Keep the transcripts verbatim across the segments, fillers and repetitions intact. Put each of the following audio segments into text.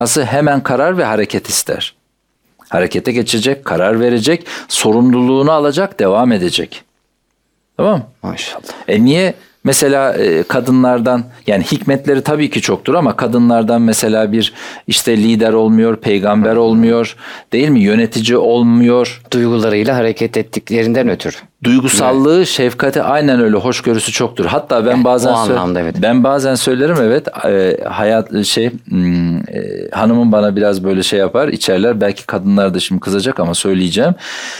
Nasıl hemen karar ve hareket ister. Harekete geçecek, karar verecek, sorumluluğunu alacak, devam edecek. Tamam mı? Maşallah. E niye mesela e, kadınlardan, yani hikmetleri tabii ki çoktur ama kadınlardan mesela bir işte lider olmuyor, peygamber olmuyor, değil mi? Yönetici olmuyor. Duygularıyla hareket ettiklerinden ötürü. Duygusallığı, evet. Şefkati aynen öyle, hoşgörüsü çoktur. Hatta ben yani bazen o anlamda, evet. ben bazen söylerim evet e, hayat şey hmm, e, hanımım bana biraz böyle şey yapar, içerler. Belki kadınlar da şimdi kızacak ama söyleyeceğim.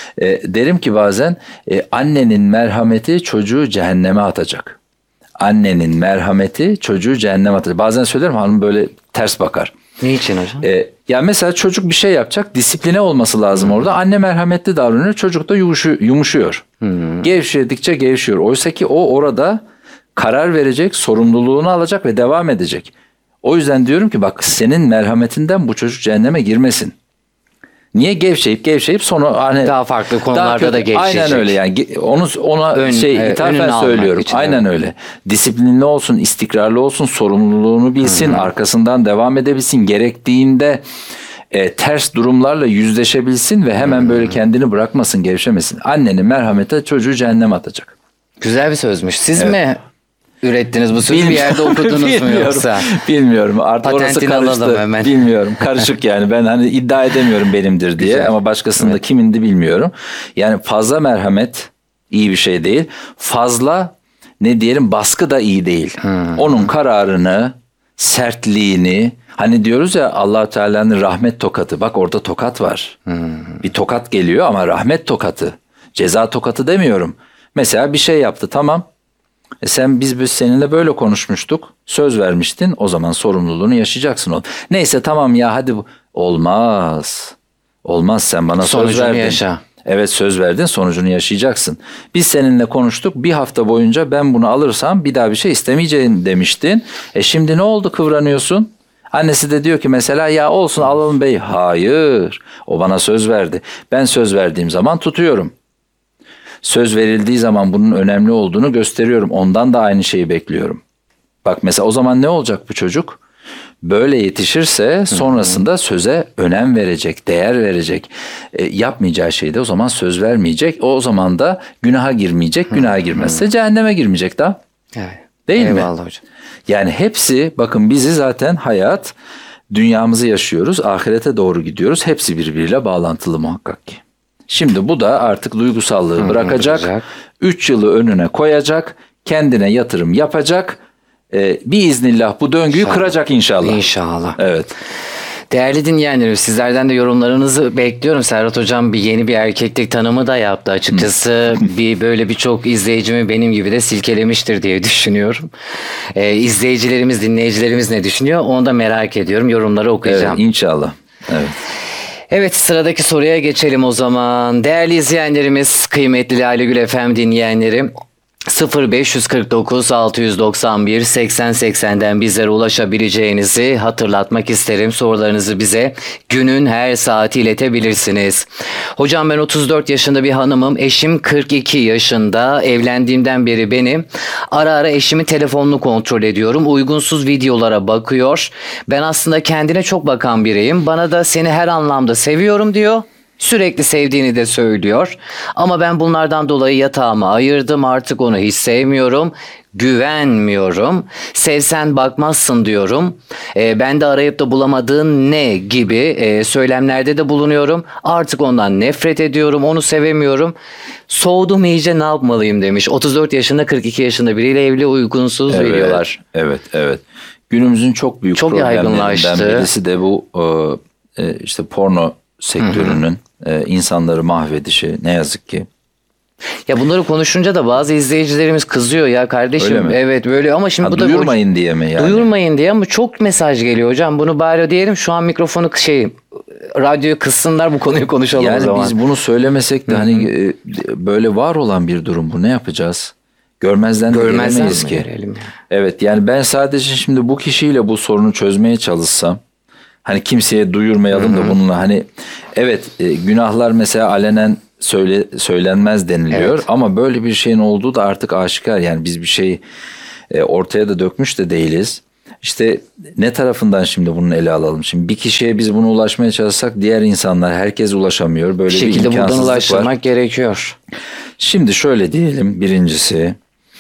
E, derim ki bazen e, annenin merhameti çocuğu cehenneme atacak. Annenin merhameti çocuğu cehenneme atacak. Bazen söylerim, hanım böyle ters bakar. Niçin hocam? Ee, ya mesela çocuk bir şey yapacak, disipline olması lazım hmm. orada. Anne merhametli davranıyor, çocuk da yumuşu, yumuşuyor. Hmm. Gevşedikçe gevşiyor. Oysa ki o orada karar verecek, sorumluluğunu alacak ve devam edecek. O yüzden diyorum ki bak, senin merhametinden bu çocuk cehenneme girmesin. Niye gevşeyip gevşeyip sonra hani daha farklı konularda daha da gevşeyecek. Aynen öyle yani. Onu ona Ön, şey evet, ithafen söylüyorum. Için, aynen evet. öyle. Disiplinli olsun, istikrarlı olsun, sorumluluğunu bilsin, Hı-hı. arkasından devam edebilsin. Gerektiğinde e, ters durumlarla yüzleşebilsin ve hemen Hı-hı. böyle kendini bırakmasın, gevşemesin. Annenin merhameti çocuğu cehenneme atacak. Güzel bir sözmüş. Siz evet. mi ürettiniz bu sözü, bir yerde okudunuz mu yoksa? Bilmiyorum. Artık patentini orası karıştı. Alalım hemen. Bilmiyorum. Karışık yani. Ben hani iddia edemiyorum benimdir diye. Güzel. Ama başkasında evet. kimindi bilmiyorum. Yani fazla merhamet iyi bir şey değil. Fazla ne diyelim baskı da iyi değil. Hmm. Onun kararını, sertliğini, hani diyoruz ya Allah Teala'nın rahmet tokatı. Bak orada tokat var. Hmm. Bir tokat geliyor ama rahmet tokatı. Ceza tokatı demiyorum. Mesela bir şey yaptı, tamam. E sen biz, biz seninle böyle konuşmuştuk. Söz vermiştin. O zaman sorumluluğunu yaşayacaksın o. Neyse tamam ya hadi. Olmaz. Olmaz, sen bana sonucunu söz verdin. Yaşa. Evet söz verdin, sonucunu yaşayacaksın. Biz seninle konuştuk. Bir hafta boyunca ben bunu alırsam bir daha bir şey istemeyeceğim demiştin. E şimdi ne oldu, kıvranıyorsun? Annesi de diyor ki mesela ya olsun alalım bey. Hayır. O bana söz verdi. Ben söz verdiğim zaman tutuyorum. Söz verildiği zaman bunun önemli olduğunu gösteriyorum. Ondan da aynı şeyi bekliyorum. Bak mesela o zaman ne olacak bu çocuk? Böyle yetişirse sonrasında söze önem verecek, değer verecek. E, yapmayacağı şeyde o zaman söz vermeyecek. O, o zaman da günaha girmeyecek. Günaha girmezse cehenneme girmeyecek daha. Evet. Değil mi? Eyvallah hocam. Yani hepsi, bakın bizi zaten hayat, dünyamızı yaşıyoruz. Ahirete doğru gidiyoruz. Hepsi birbiriyle bağlantılı muhakkak ki. Şimdi bu da artık duygusallığı bırakacak, üç yılı önüne koyacak, kendine yatırım yapacak, ee, biiznillah bu döngüyü İnşallah. kıracak inşallah. İnşallah. Evet. Değerli dinleyenlerim, sizlerden de yorumlarınızı bekliyorum. Serhat Hocam bir yeni bir erkeklik tanımı da yaptı. Açıkçası bir böyle birçok izleyicimi benim gibi de silkelemiştir diye düşünüyorum. Ee, izleyicilerimiz, dinleyicilerimiz ne düşünüyor? Onu da merak ediyorum. Yorumları okuyacağım. Evet, inşallah. Evet. Evet, sıradaki soruya geçelim o zaman. Değerli izleyenlerimiz, kıymetli Lale Gül F M dinleyenlerim, sıfır beş kırk dokuz altı doksan bir seksen seksen'den bizlere ulaşabileceğinizi hatırlatmak isterim. Sorularınızı bize günün her saati iletebilirsiniz. Hocam ben otuz dört yaşında bir hanımım. Eşim kırk iki yaşında. Evlendiğimden beri benim. Ara ara eşimin telefonunu kontrol ediyorum. Uygunsuz videolara bakıyor. Ben aslında kendine çok bakan biriyim. Bana da seni her anlamda seviyorum diyor. Sürekli sevdiğini de söylüyor. Ama ben bunlardan dolayı yatağımı ayırdım. Artık onu hiç sevmiyorum. Güvenmiyorum. Sevsen bakmazsın diyorum. E, ben de arayıp da bulamadığın ne gibi e, söylemlerde de bulunuyorum. Artık ondan nefret ediyorum. Onu sevemiyorum. Soğudum iyice, ne yapmalıyım demiş. otuz dört yaşında kırk iki yaşında biriyle evli, uygunsuz evet, videolar. Evet, evet. Günümüzün çok büyük çok problemlerinden birisi de bu e, işte porno sektörünün e, insanları mahvedişi, ne yazık ki. Ya bunları konuşunca da bazı izleyicilerimiz kızıyor ya kardeşim. Evet böyle ama şimdi ha, bu da duyurmayın diye mi yani? Duyurmayın diye ama çok mesaj geliyor hocam. Bunu bari diyelim, şu an mikrofonu şey radyoyu kıssınlar, bu konuyu konuşalım yani o zaman. Yani biz bunu söylemesek de hani e, böyle var olan bir durum bu. Ne yapacağız? Görmezden de gelemeyiz ki. Verelim. Evet yani ben sadece şimdi bu kişiyle bu sorunu çözmeye çalışsam, hani kimseye duyurmayalım da bununla, hani evet e, günahlar mesela alenen söyle, söylenmez deniliyor. Evet. Ama böyle bir şeyin olduğu da artık aşikar. Yani biz bir şey e, ortaya da dökmüş de değiliz. İşte ne tarafından şimdi bunu ele alalım? Şimdi bir kişiye biz bunu ulaşmaya çalışsak diğer insanlar, herkes ulaşamıyor. Böyle Bir bir şekilde buradan imkansızlık ulaştırmak var. gerekiyor. Şimdi şöyle diyelim, birincisi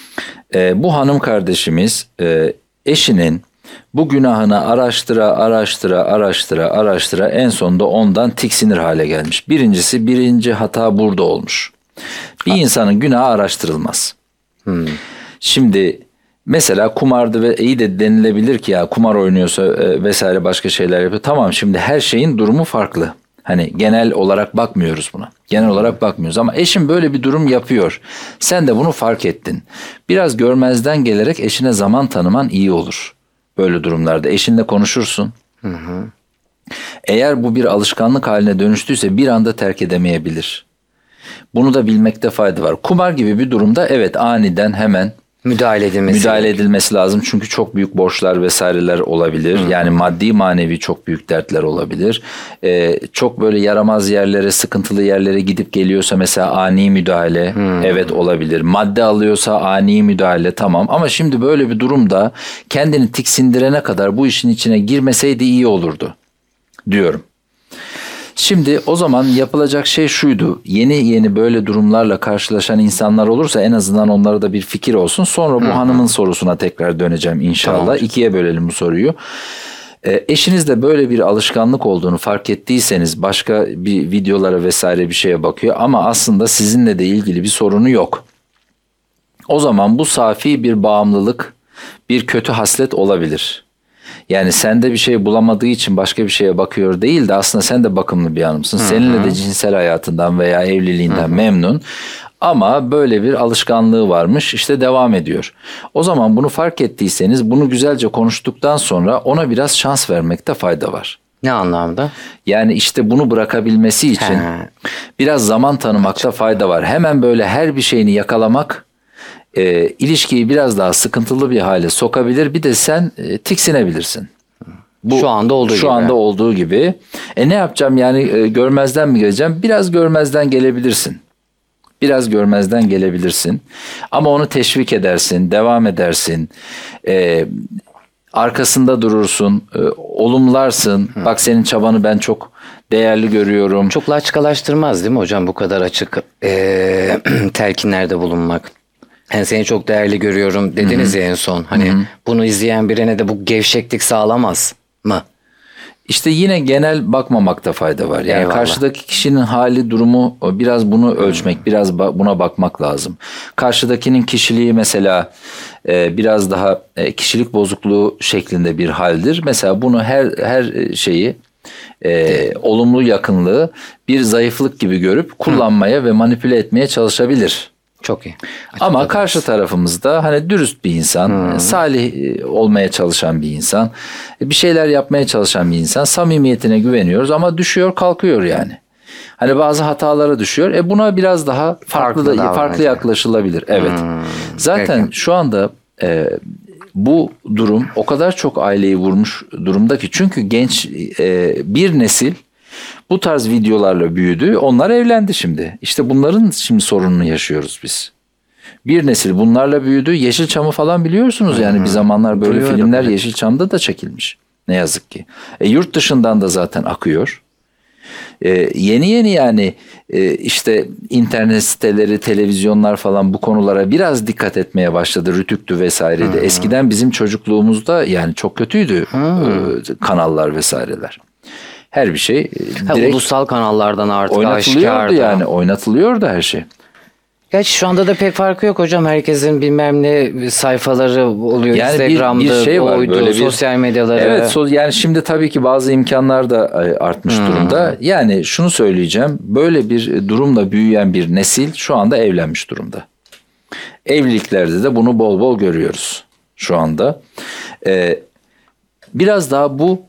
e, bu hanım kardeşimiz e, eşinin bu günahını araştıra araştıra araştıra araştıra en sonunda ondan tiksinir hale gelmiş. Birincisi, birinci hata burada olmuş. Bir insanın günahı araştırılmaz. Hmm. Şimdi mesela kumardı ve iyi de denilebilir ki ya kumar oynuyorsa e, vesaire başka şeyler yapıyor. Tamam, şimdi her şeyin durumu farklı. Hani genel olarak bakmıyoruz buna. Genel olarak bakmıyoruz ama eşin böyle bir durum yapıyor. Sen de bunu fark ettin. Biraz görmezden gelerek eşine zaman tanıman iyi olur. Böyle durumlarda eşinle konuşursun. Hı hı. Eğer bu bir alışkanlık haline dönüştüyse bir anda terk edemeyebilir. Bunu da bilmekte fayda var. Kumar gibi bir durumda evet aniden hemen Müdahale edilmesi. müdahale edilmesi lazım. Çünkü çok büyük borçlar vesaireler olabilir. Hı. Yani maddi manevi çok büyük dertler olabilir. Ee, çok böyle yaramaz yerlere, sıkıntılı yerlere gidip geliyorsa mesela ani müdahale Hı. evet olabilir. Madde alıyorsa ani müdahale tamam. Ama şimdi böyle bir durumda kendini tiksindirene kadar bu işin içine girmeseydi iyi olurdu diyorum. Şimdi o zaman yapılacak şey şuydu. Yeni yeni böyle durumlarla karşılaşan insanlar olursa en azından onlara da bir fikir olsun. Sonra bu Hı-hı. hanımın sorusuna tekrar döneceğim inşallah. Tamam. İkiye bölelim bu soruyu. E, eşinizde böyle bir alışkanlık olduğunu fark ettiyseniz başka bir videolara vesaire bir şeye bakıyor ama aslında sizinle de ilgili bir sorunu yok. O zaman bu safi bir bağımlılık, bir kötü haslet olabilir. Yani sende bir şey bulamadığı için başka bir şeye bakıyor değil de aslında sen de bakımlı bir hanımsın. Hı hı. Seninle de cinsel hayatından veya evliliğinden hı hı. memnun. Ama böyle bir alışkanlığı varmış, işte devam ediyor. O zaman bunu fark ettiyseniz bunu güzelce konuştuktan sonra ona biraz şans vermekte fayda var. Ne anlamda? Yani işte bunu bırakabilmesi için He. biraz zaman tanımakta fayda var. Hemen böyle her bir şeyini yakalamak e, ilişkiyi biraz daha sıkıntılı bir hale sokabilir. Bir de sen e, tiksinebilirsin. Bu, şu anda olduğu şu gibi. Şu anda olduğu gibi. E ne yapacağım yani e, görmezden mi geleceğim? Biraz görmezden gelebilirsin. Biraz görmezden gelebilirsin. Ama onu teşvik edersin, devam edersin. Ee, arkasında durursun, e, olumlarsın. Hı. Bak senin çabanı ben çok değerli görüyorum. Çok laçkalaştırmaz değil mi hocam bu kadar açık e, telkinlerde bulunmak? Yani seni çok değerli görüyorum dediniz Hı-hı. ya en son. Hani Hı-hı. bunu izleyen birine de bu gevşeklik sağlamaz mı? İşte yine genel bakmamakta fayda var. Yani Eyvallah. Karşıdaki kişinin hali, durumu biraz bunu ölçmek, hmm. biraz buna bakmak lazım. Karşıdakinin kişiliği mesela e, biraz daha e, kişilik bozukluğu şeklinde bir haldir. Mesela bunu her her şeyi e, olumlu yakınlığı bir zayıflık gibi görüp kullanmaya hmm. ve manipüle etmeye çalışabilir. Çok iyi. Açık Ama adımız. Karşı tarafımızda hani dürüst bir insan, hmm. salih olmaya çalışan bir insan, bir şeyler yapmaya çalışan bir insan, samimiyetine güveniyoruz ama düşüyor kalkıyor yani. Hani bazı hatalara düşüyor. E buna biraz daha farklı farklı, da, farklı yaklaşılabilir. Evet. Hmm. Zaten Peki. şu anda e, bu durum o kadar çok aileyi vurmuş durumda ki çünkü genç e, bir nesil bu tarz videolarla büyüdü. Onlar evlendi şimdi. İşte bunların şimdi sorununu yaşıyoruz biz. Bir nesil bunlarla büyüdü. Yeşilçam'ı falan biliyorsunuz yani hmm. bir zamanlar böyle Biliyorum. filmler Yeşilçam'da da çekilmiş. Ne yazık ki. E, yurt dışından da zaten akıyor. E, yeni yeni yani e, işte internet siteleri, televizyonlar falan bu konulara biraz dikkat etmeye başladı. Rütüktü vesaireydi. Hmm. Eskiden bizim çocukluğumuzda yani çok kötüydü hmm. e, kanallar vesaireler. Her bir şey ha, direkt ulusal kanallardan artık oynatılıyordu yani oynatılıyordu her şey. Gerçi şu anda da pek farkı yok hocam. Herkesin bilmem ne sayfaları oluyor. Yani Instagram'da, bir, bir şey var, oydu, böyle bir, sosyal medyaları. Evet yani şimdi tabii ki bazı imkanlar da artmış hmm. durumda. Yani şunu söyleyeceğim. Böyle bir durumla büyüyen bir nesil şu anda evlenmiş durumda. Evliliklerde de bunu bol bol görüyoruz şu anda. Ee, biraz daha bu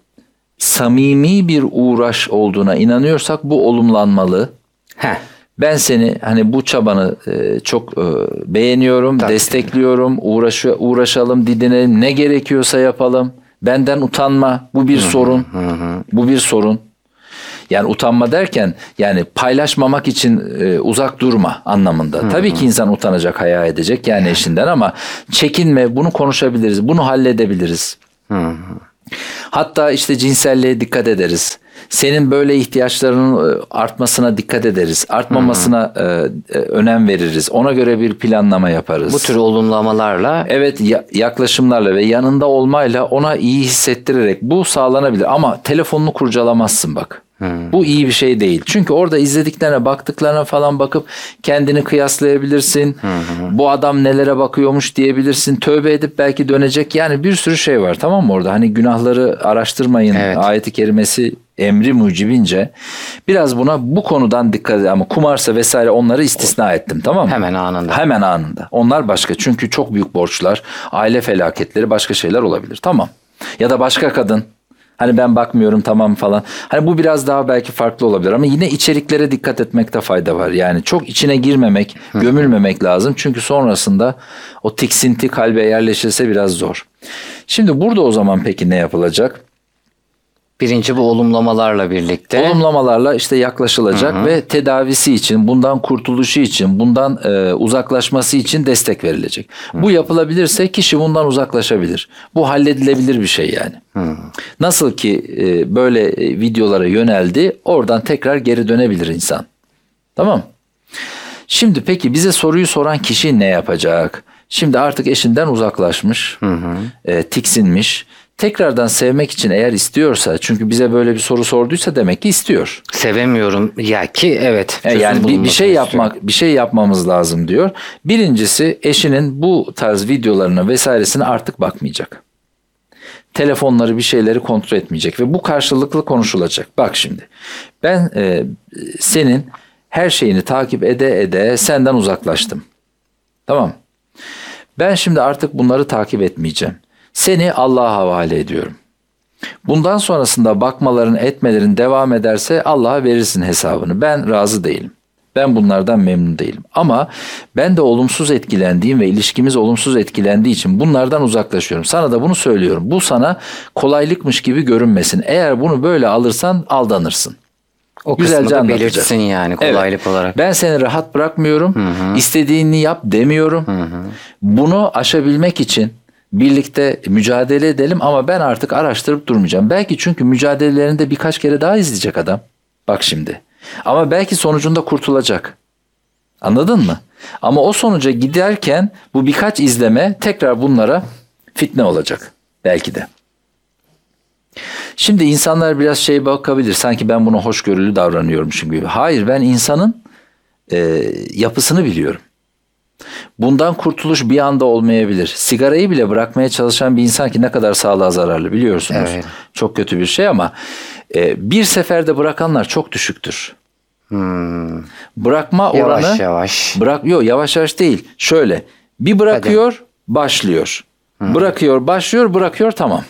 samimi bir uğraş olduğuna inanıyorsak bu olumlanmalı. Heh. Ben seni hani bu çabanı e, çok e, beğeniyorum, Tabii. destekliyorum, uğraş, uğraşalım, didinelim, ne gerekiyorsa yapalım. Benden utanma, bu bir hı hı, sorun, hı hı. bu bir sorun. Yani utanma derken yani paylaşmamak için e, uzak durma anlamında. Hı hı. Tabii ki insan utanacak, haya edecek yani eşinden ama çekinme, bunu konuşabiliriz, bunu halledebiliriz. Hatta işte cinselliğe dikkat ederiz. Senin böyle ihtiyaçlarının e, artmasına dikkat ederiz. Artmamasına e, e, önem veririz. Ona göre bir planlama yaparız. Bu tür olumlamalarla Evet, ya- yaklaşımlarla ve yanında olmayla ona iyi hissettirerek bu sağlanabilir. Ama telefonunu kurcalamazsın bak. Bu iyi bir şey değil. Çünkü orada izlediklerine, baktıklarına falan bakıp kendini kıyaslayabilirsin. Bu adam nelere bakıyormuş diyebilirsin. Tövbe edip belki dönecek. Yani bir sürü şey var, tamam mı orada? Hani günahları araştırmayın. Evet. Ayeti kerimesi emri mucibince. Biraz buna bu konudan dikkat edin. Ama kumarsa vesaire onları istisna ettim, tamam mı? hemen anında. Hemen anında. Onlar başka. Çünkü çok büyük borçlar, aile felaketleri, başka şeyler olabilir. Tamam. Ya da başka kadın. Hani ben bakmıyorum tamam falan. Hani bu biraz daha belki farklı olabilir ama yine içeriklere dikkat etmekte fayda var. Yani çok içine girmemek, gömülmemek lazım. Çünkü sonrasında o tiksinti kalbe yerleşirse biraz zor. Şimdi burada o zaman peki ne yapılacak? Birinci bu olumlamalarla birlikte. Olumlamalarla işte yaklaşılacak ve tedavisi için, bundan kurtuluşu için, bundan e, uzaklaşması için destek verilecek. Bu yapılabilirse kişi bundan uzaklaşabilir. Bu halledilebilir bir şey yani. Nasıl ki e, böyle e, videolara yöneldi, oradan tekrar geri dönebilir insan. Tamam. Şimdi peki bize soruyu soran kişi ne yapacak? Şimdi artık eşinden uzaklaşmış, e, tiksinmiş. Tekrardan sevmek için eğer istiyorsa, çünkü bize böyle bir soru sorduysa demek ki istiyor. Sevemiyorum ya ki evet. E, yani bir, bir bulunmasını şey istiyorum. yapmak, bir şey yapmamız lazım diyor. Birincisi, eşinin bu tarz videolarına vesairesine artık bakmayacak. Telefonları, bir şeyleri kontrol etmeyecek ve bu karşılıklı konuşulacak. Bak şimdi, ben e, senin her şeyini takip ede ede senden uzaklaştım. Tamam. Ben şimdi artık bunları takip etmeyeceğim. Seni Allah'a havale ediyorum. Bundan sonrasında bakmaların, etmelerin devam ederse Allah'a verirsin hesabını. Ben razı değilim. Ben bunlardan memnun değilim. Ama ben de olumsuz etkilendiğim ve ilişkimiz olumsuz etkilendiği için bunlardan uzaklaşıyorum. Sana da bunu söylüyorum. Bu sana kolaylıkmış gibi görünmesin. Eğer bunu böyle alırsan aldanırsın. O Güzelce kısmı da anlatacak. belirtsin yani kolaylık Evet. olarak. Ben seni rahat bırakmıyorum. İstediğini yap demiyorum. Bunu aşabilmek için birlikte mücadele edelim ama ben artık araştırıp durmayacağım. Belki çünkü mücadelelerinde birkaç kere daha izleyecek adam. Bak şimdi. Ama belki sonucunda kurtulacak. Anladın mı? Ama o sonuca giderken bu birkaç izleme tekrar bunlara fitne olacak. Belki de. Şimdi insanlar biraz şey bakabilir. Sanki ben buna hoşgörülü davranıyormuşum gibi. Hayır, ben insanın e, yapısını biliyorum. Bundan kurtuluş bir anda olmayabilir. Sigarayı bile bırakmaya çalışan bir insan ki ne kadar sağlığa zararlı biliyorsunuz. Evet. Çok kötü bir şey ama e, bir seferde bırakanlar çok düşüktür. Bırakma Yavaş oranı yavaş. bırak yok yavaş yavaş değil. Şöyle bir bırakıyor, başlıyor. Bırakıyor, başlıyor, bırakıyor, tamam.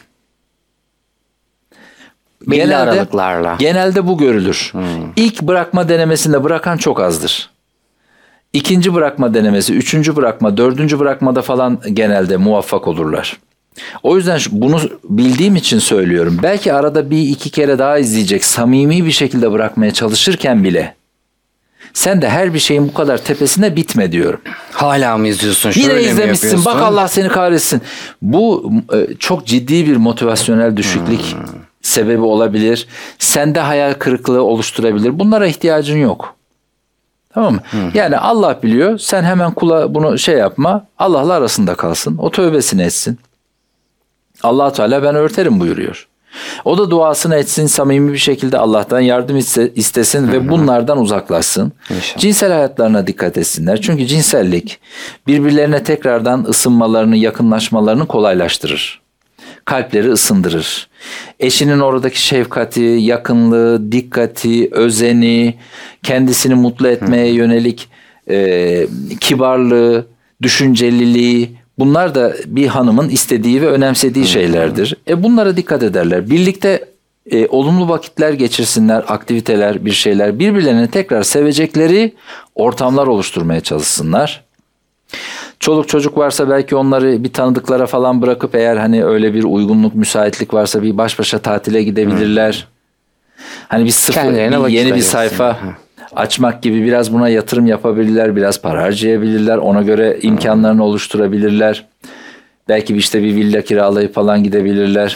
Belli aralıklarla. Genelde bu görülür. İlk bırakma denemesinde bırakan çok azdır. İkinci bırakma denemesi, üçüncü bırakma, dördüncü bırakmada falan genelde muvaffak olurlar. O yüzden şu- bunu bildiğim için söylüyorum. Belki arada bir iki kere daha izleyecek, samimi bir şekilde bırakmaya çalışırken bile sen de her bir şeyin bu kadar tepesine bitme diyorum. Hala mı izliyorsun? Şöyle Yine mi izlemişsin, yapıyorsun? bak Allah seni kahretsin. Bu e, çok ciddi bir motivasyonel düşüklük sebebi olabilir. Sende hayal kırıklığı oluşturabilir. Bunlara ihtiyacın yok. Tamam mı? Yani Allah biliyor. Sen hemen kula bunu şey yapma. Allah'la arasında kalsın. O tövbesini etsin. Allah Teala ben örterim buyuruyor. O da duasını etsin, samimi bir şekilde Allah'tan yardım iste- istesin ve bunlardan uzaklaşsın. İnşallah. Cinsel hayatlarına dikkat etsinler. Çünkü cinsellik birbirlerine tekrardan ısınmalarını, yakınlaşmalarını kolaylaştırır. Kalpleri ısındırır. Eşinin oradaki şefkati, yakınlığı, dikkati, özeni, kendisini mutlu etmeye yönelik e, kibarlığı, düşünceliliği, bunlar da bir hanımın istediği ve önemsediği şeylerdir. E bunlara dikkat ederler. Birlikte e, olumlu vakitler geçirsinler, aktiviteler, bir şeyler. Birbirlerini tekrar sevecekleri ortamlar oluşturmaya çalışsınlar. Çoluk çocuk varsa belki onları bir tanıdıklara falan bırakıp eğer hani öyle bir uygunluk, müsaitlik varsa bir baş başa tatile gidebilirler. Hani bir sıfır, Kendilerine bir vakit yeni bir ayırsınlar. sayfa açmak gibi biraz buna yatırım yapabilirler, biraz para harcayabilirler. Ona göre imkanlarını oluşturabilirler. Belki bir işte bir villa kiralayıp falan gidebilirler.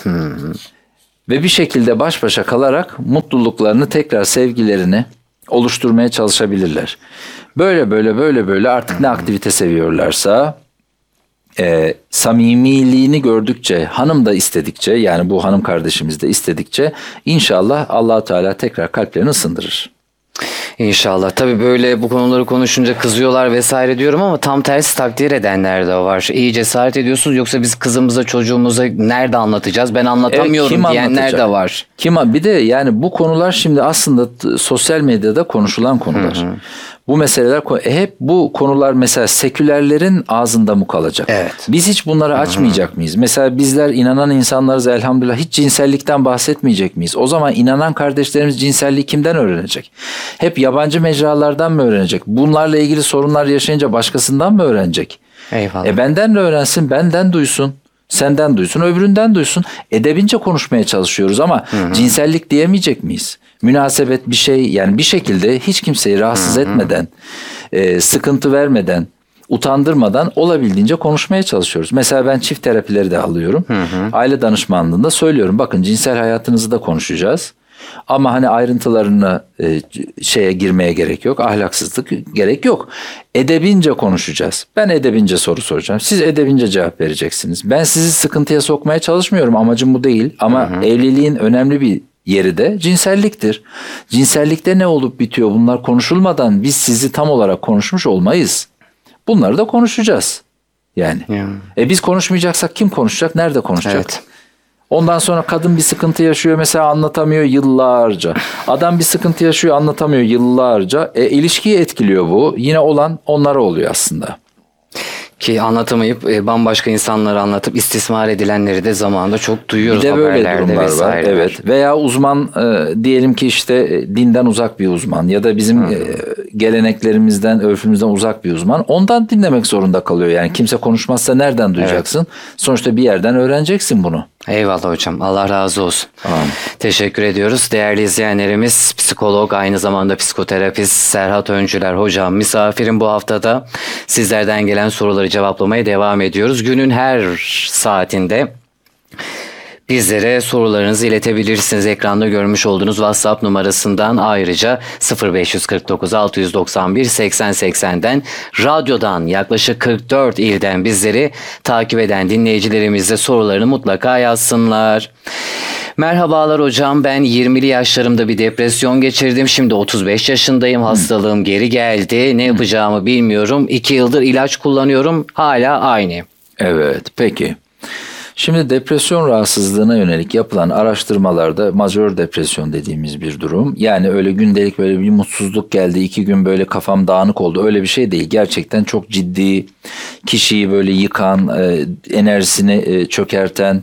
Ve bir şekilde baş başa kalarak mutluluklarını tekrar sevgilerini oluşturmaya çalışabilirler. Böyle böyle böyle böyle artık ne aktivite seviyorlarsa e, samimiliğini gördükçe, hanım da istedikçe, yani bu hanım kardeşimiz de istedikçe inşallah Allah-u Teala tekrar kalplerini ısındırır. İnşallah. Tabii böyle bu konuları konuşunca kızıyorlar vesaire diyorum ama tam tersi takdir edenler de var. İyi cesaret ediyorsunuz, yoksa biz kızımıza çocuğumuza nerede anlatacağız? Ben anlatamıyorum Evet, kim diyenler anlatacak? de var. Kim, bir de yani bu konular şimdi aslında t- sosyal medyada konuşulan konular. Hı hı. Bu meseleler e, hep bu konular mesela sekülerlerin ağzında mı kalacak? Evet. Biz hiç bunları açmayacak Hı-hı. mıyız? Mesela bizler inanan insanlarız elhamdülillah, hiç cinsellikten bahsetmeyecek miyiz? O zaman inanan kardeşlerimiz cinselliği kimden öğrenecek? Hep yabancı mecralardan mı öğrenecek? Bunlarla ilgili sorunlar yaşayınca başkasından mı öğrenecek? Eyvallah. E benden de öğrensin, benden duysun. Senden duysun, öbüründen duysun. Edebince konuşmaya çalışıyoruz ama hı hı. cinsellik diyemeyecek miyiz? Münasebet bir şey, yani bir şekilde hiç kimseyi rahatsız hı hı. etmeden, e, sıkıntı vermeden, utandırmadan olabildiğince konuşmaya çalışıyoruz. Mesela ben çift terapileri de alıyorum. Hı hı. Aile danışmanlığında söylüyorum. Bakın, cinsel hayatınızı da konuşacağız. Ama hani ayrıntılarını e, şeye girmeye gerek yok. Ahlaksızlık gerek yok. Edebince konuşacağız. Ben edebince soru soracağım. Siz edebince cevap vereceksiniz. Ben sizi sıkıntıya sokmaya çalışmıyorum. Amacım bu değil. Ama hı hı. evliliğin önemli bir yeri de cinselliktir. Cinsellikte ne olup bitiyor, bunlar konuşulmadan biz sizi tam olarak konuşmuş olmayız. Bunları da konuşacağız. Yani. Yani. E biz konuşmayacaksak kim konuşacak? Nerede konuşacak? Evet. Ondan sonra kadın bir sıkıntı yaşıyor mesela, anlatamıyor yıllarca. Adam bir sıkıntı yaşıyor, anlatamıyor yıllarca. E, ilişkiyi etkiliyor bu. Yine olan onlara oluyor aslında. Ki anlatamayıp e, bambaşka insanlara anlatıp istismar edilenleri de zamanında çok duyuyoruz bir de böyle haberlerde durumlar var. Evet. Veya uzman e, diyelim ki işte e, dinden uzak bir uzman ya da bizim e, geleneklerimizden, örfümüzden uzak bir uzman. Ondan dinlemek zorunda kalıyor. Yani kimse konuşmazsa nereden duyacaksın? Evet. Sonuçta bir yerden öğreneceksin bunu. Eyvallah hocam. Allah razı olsun. Amin. Teşekkür ediyoruz. Değerli izleyenlerimiz, psikolog, aynı zamanda psikoterapist Serhat Öncüler hocam misafirim bu haftada. Sizlerden gelen soruları cevaplamaya devam ediyoruz. Günün her saatinde bizlere sorularınızı iletebilirsiniz. Ekranda görmüş olduğunuz WhatsApp numarasından, ayrıca sıfır beş kırk dokuz altı yüz doksan bir seksen seksenden, radyodan yaklaşık kırk dört ilden bizleri takip eden dinleyicilerimiz de sorularını mutlaka yazsınlar. Merhabalar hocam, ben yirmili yaşlarımda bir depresyon geçirdim. Şimdi otuz beş yaşındayım. Hastalığım geri geldi. Ne yapacağımı bilmiyorum. iki yıldır ilaç kullanıyorum. Hala aynı. Evet, peki. Şimdi depresyon rahatsızlığına yönelik yapılan araştırmalarda majör depresyon dediğimiz bir durum. Yani öyle gündelik böyle bir mutsuzluk geldi, iki gün böyle kafam dağınık oldu, öyle bir şey değil. Gerçekten çok ciddi, kişiyi böyle yıkan, enerjisini çökerten,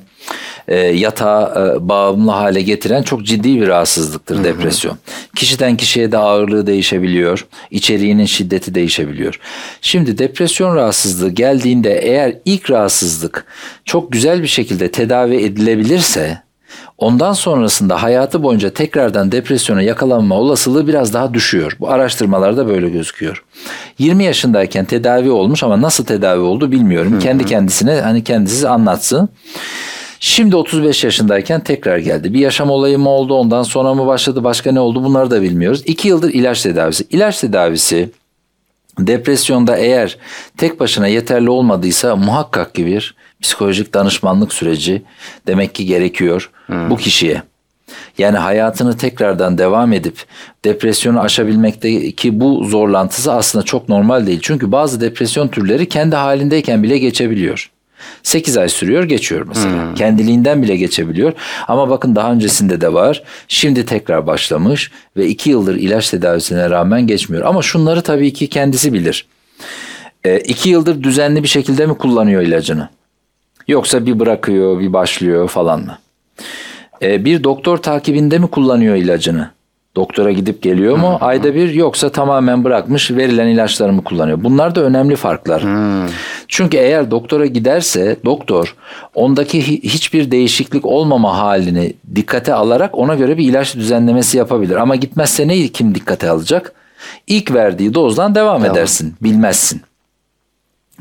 yatağa bağımlı hale getiren çok ciddi bir rahatsızlıktır, hı hı. depresyon. Kişiden kişiye de ağırlığı değişebiliyor, içeriğinin şiddeti değişebiliyor. Şimdi depresyon rahatsızlığı geldiğinde, eğer ilk rahatsızlık çok güzel bir şekilde tedavi edilebilirse, ondan sonrasında hayatı boyunca tekrardan depresyona yakalanma olasılığı biraz daha düşüyor. Bu araştırmalarda böyle gözüküyor. yirmi yaşındayken tedavi olmuş ama nasıl tedavi oldu bilmiyorum. Hı hı. Kendi kendisine hani kendisi anlatsın. Şimdi otuz beş yaşındayken tekrar geldi. Bir yaşam olayı mı oldu, ondan sonra mı başladı, başka ne oldu, bunları da bilmiyoruz. iki yıldır ilaç tedavisi. İlaç tedavisi depresyonda eğer tek başına yeterli olmadıysa muhakkak ki bir psikolojik danışmanlık süreci demek ki gerekiyor hmm. bu kişiye. Yani hayatını tekrardan devam edip depresyonu aşabilmekteki bu zorlantısı aslında çok normal değil. Çünkü bazı depresyon türleri kendi halindeyken bile geçebiliyor. sekiz ay sürüyor, geçiyor mesela. Hmm. Kendiliğinden bile geçebiliyor. Ama bakın, daha öncesinde de var. Şimdi tekrar başlamış ve iki yıldır ilaç tedavisine rağmen geçmiyor. Ama şunları tabii ki kendisi bilir. E, iki yıldır düzenli bir şekilde mi kullanıyor ilacını? Yoksa bir bırakıyor, bir başlıyor falan mı? E, bir doktor takibinde mi kullanıyor ilacını? Doktora gidip geliyor mu? Hmm. Ayda bir, yoksa tamamen bırakmış, verilen ilaçları mı kullanıyor? Bunlar da önemli farklar. Hmm. Çünkü eğer doktora giderse doktor ondaki hiçbir değişiklik olmama halini dikkate alarak ona göre bir ilaç düzenlemesi yapabilir. Ama gitmezse neyi kim dikkate alacak? İlk verdiği dozdan devam tamam. edersin, bilmezsin.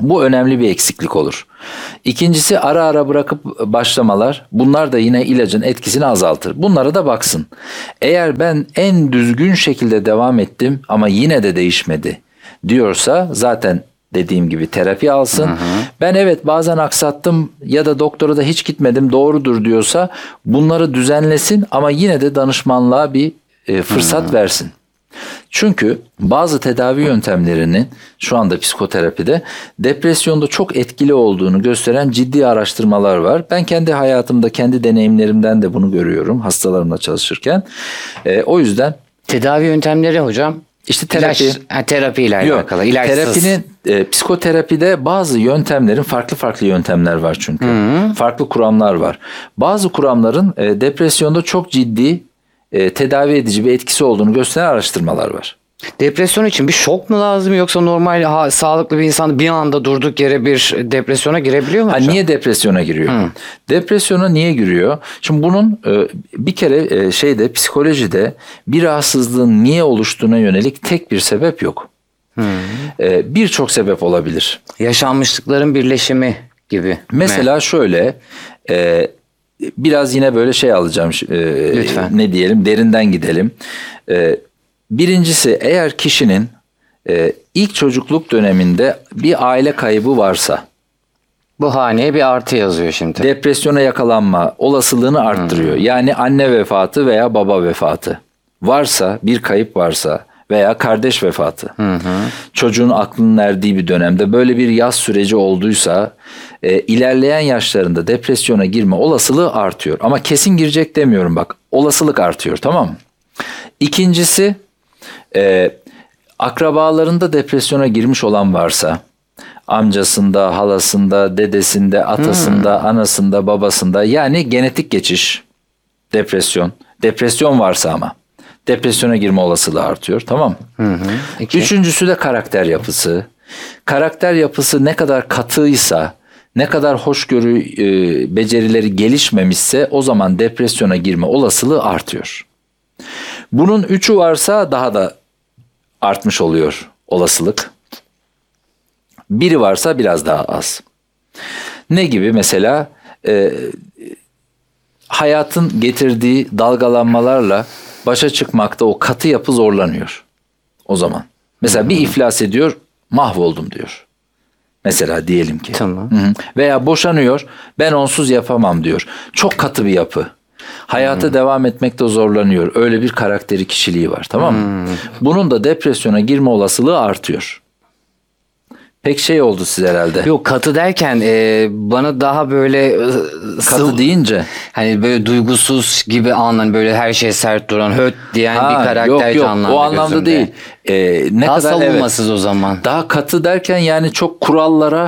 Bu önemli bir eksiklik olur. İkincisi ara ara bırakıp başlamalar. Bunlar da yine ilacın etkisini azaltır. Bunlara da baksın. Eğer ben en düzgün şekilde devam ettim ama yine de değişmedi diyorsa zaten dediğim gibi terapi alsın. Hı hı. Ben evet bazen aksattım ya da doktora da hiç gitmedim doğrudur diyorsa bunları düzenlesin ama yine de danışmanlığa bir e, fırsat hı. versin. Çünkü bazı tedavi yöntemlerinin şu anda psikoterapide depresyonda çok etkili olduğunu gösteren ciddi araştırmalar var. Ben kendi hayatımda, kendi deneyimlerimden de bunu görüyorum hastalarımla çalışırken. E, o yüzden... Tedavi yöntemleri hocam? İşte terapi. İlaç, ha, terapiyle alakalı. İlaçsız. Terapinin, e, psikoterapide bazı yöntemlerin farklı farklı yöntemler var çünkü. Hı-hı. Farklı kuramlar var. Bazı kuramların e, depresyonda çok ciddi e, tedavi edici bir etkisi olduğunu gösteren araştırmalar var. Depresyon için bir şok mu lazım yoksa normal ha, sağlıklı bir insan bir anda durduk yere bir depresyona girebiliyor mu? Ha, niye depresyona giriyor? Hı. Depresyona niye giriyor? Şimdi bunun e, bir kere e, şeyde psikolojide bir rahatsızlığın niye oluştuğuna yönelik tek bir sebep yok. E, Birçok sebep olabilir. Yaşanmışlıkların birleşimi gibi. Mesela mi? şöyle e, biraz yine böyle şey alacağım. E, Lütfen. Ne diyelim derinden gidelim. E, Birincisi eğer kişinin e, ilk çocukluk döneminde bir aile kaybı varsa bu haneye bir artı yazıyor şimdi. Depresyona yakalanma olasılığını arttırıyor. Hmm. Yani anne vefatı veya baba vefatı varsa, bir kayıp varsa veya kardeş vefatı. Hmm. Çocuğun aklının erdiği bir dönemde böyle bir yaz süreci olduysa e, ilerleyen yaşlarında depresyona girme olasılığı artıyor. Ama kesin girecek demiyorum bak. Olasılık artıyor, tamam mı? İkincisi e, akrabalarında depresyona girmiş olan varsa amcasında, halasında, dedesinde, atasında, hmm. anasında, babasında yani genetik geçiş depresyon. Depresyon varsa ama depresyona girme olasılığı artıyor, tamam mı? Hı hı. Üçüncüsü de karakter yapısı. Karakter yapısı ne kadar katıysa, ne kadar hoşgörü e, becerileri gelişmemişse o zaman depresyona girme olasılığı artıyor. Bunun üçü varsa daha da artmış oluyor olasılık. Biri varsa biraz daha az. Ne gibi mesela e, hayatın getirdiği dalgalanmalarla başa çıkmakta o katı yapı zorlanıyor o zaman. Mesela bir iflas ediyor, mahvoldum diyor. Mesela diyelim ki. Tamam. Hı-hı. Veya boşanıyor, ben onsuz yapamam diyor. Çok katı bir yapı. Hayata hmm. devam etmekte zorlanıyor. Öyle bir karakteri, kişiliği var, tamam mı? Hmm. Bunun da depresyona girme olasılığı artıyor. Pek şey oldu siz herhalde. Yok, katı derken e, bana daha böyle e, katı sıv, deyince hani böyle duygusuz gibi anlan, böyle her şey sert duran, höt diyen ha, bir karakter yok, yok, canlandı o anlamda gözümde. değil. Ee, ne daha kadar savunmasız evet, o zaman. Daha katı derken yani çok kurallara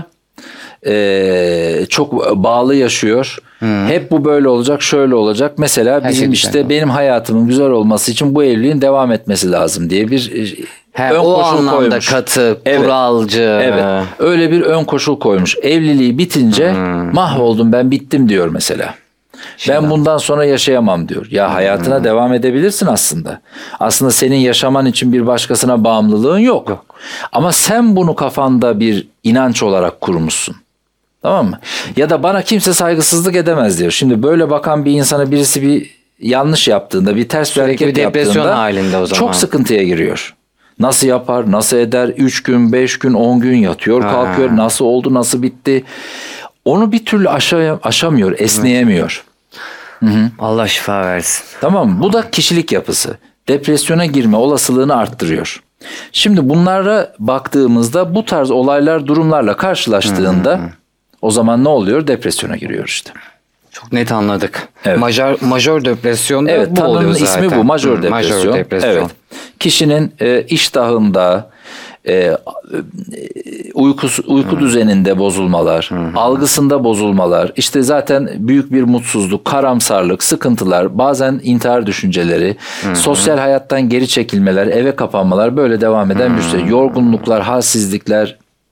e, çok bağlı yaşıyor. Hmm. Hep bu böyle olacak, şöyle olacak. Mesela her bizim şey işte güzel. Benim hayatımın güzel olması için bu evliliğin devam etmesi lazım diye bir He, ön o koşul anlamda koymuş. Katı, evet, kuralcı. Evet. Öyle bir ön koşul koymuş. Evliliği bitince hmm. mahvoldum ben, bittim diyor mesela. Şimdi ben bundan sonra yaşayamam diyor. Ya hayatına hmm. devam edebilirsin aslında. Aslında senin yaşaman için bir başkasına bağımlılığın yok. yok. Ama sen bunu kafanda bir inanç olarak kurmuşsun. Tamam mı? Ya da bana kimse saygısızlık edemez diyor. Şimdi böyle bakan bir insana birisi bir yanlış yaptığında, bir ters bir hareket bir depresyon halinde o zaman çok sıkıntıya giriyor. Nasıl yapar, nasıl eder, üç gün, beş gün, on gün yatıyor, kalkıyor, ha. nasıl oldu, nasıl bitti. Onu bir türlü aşa- aşamıyor, esneyemiyor. Hı hı. Allah şifa versin. Tamam mı? Bu da kişilik yapısı. Depresyona girme olasılığını arttırıyor. Şimdi bunlara baktığımızda bu tarz olaylar, durumlarla karşılaştığında hı hı. o zaman ne oluyor? Depresyona giriyor işte. Çok net anladık. Evet. Majör, majör depresyon da evet, bu oluyor zaten. ismi bu. Majör depresyon. Majör depresyon. Evet. Kişinin e, iştahında, e, uykusu, uyku hı. düzeninde bozulmalar, hı hı. algısında bozulmalar, işte zaten büyük bir mutsuzluk, karamsarlık, sıkıntılar, bazen intihar düşünceleri, hı hı. sosyal hayattan geri çekilmeler, eve kapanmalar, böyle devam eden hı hı. bir şey. Yorgunluklar, halsizlikler,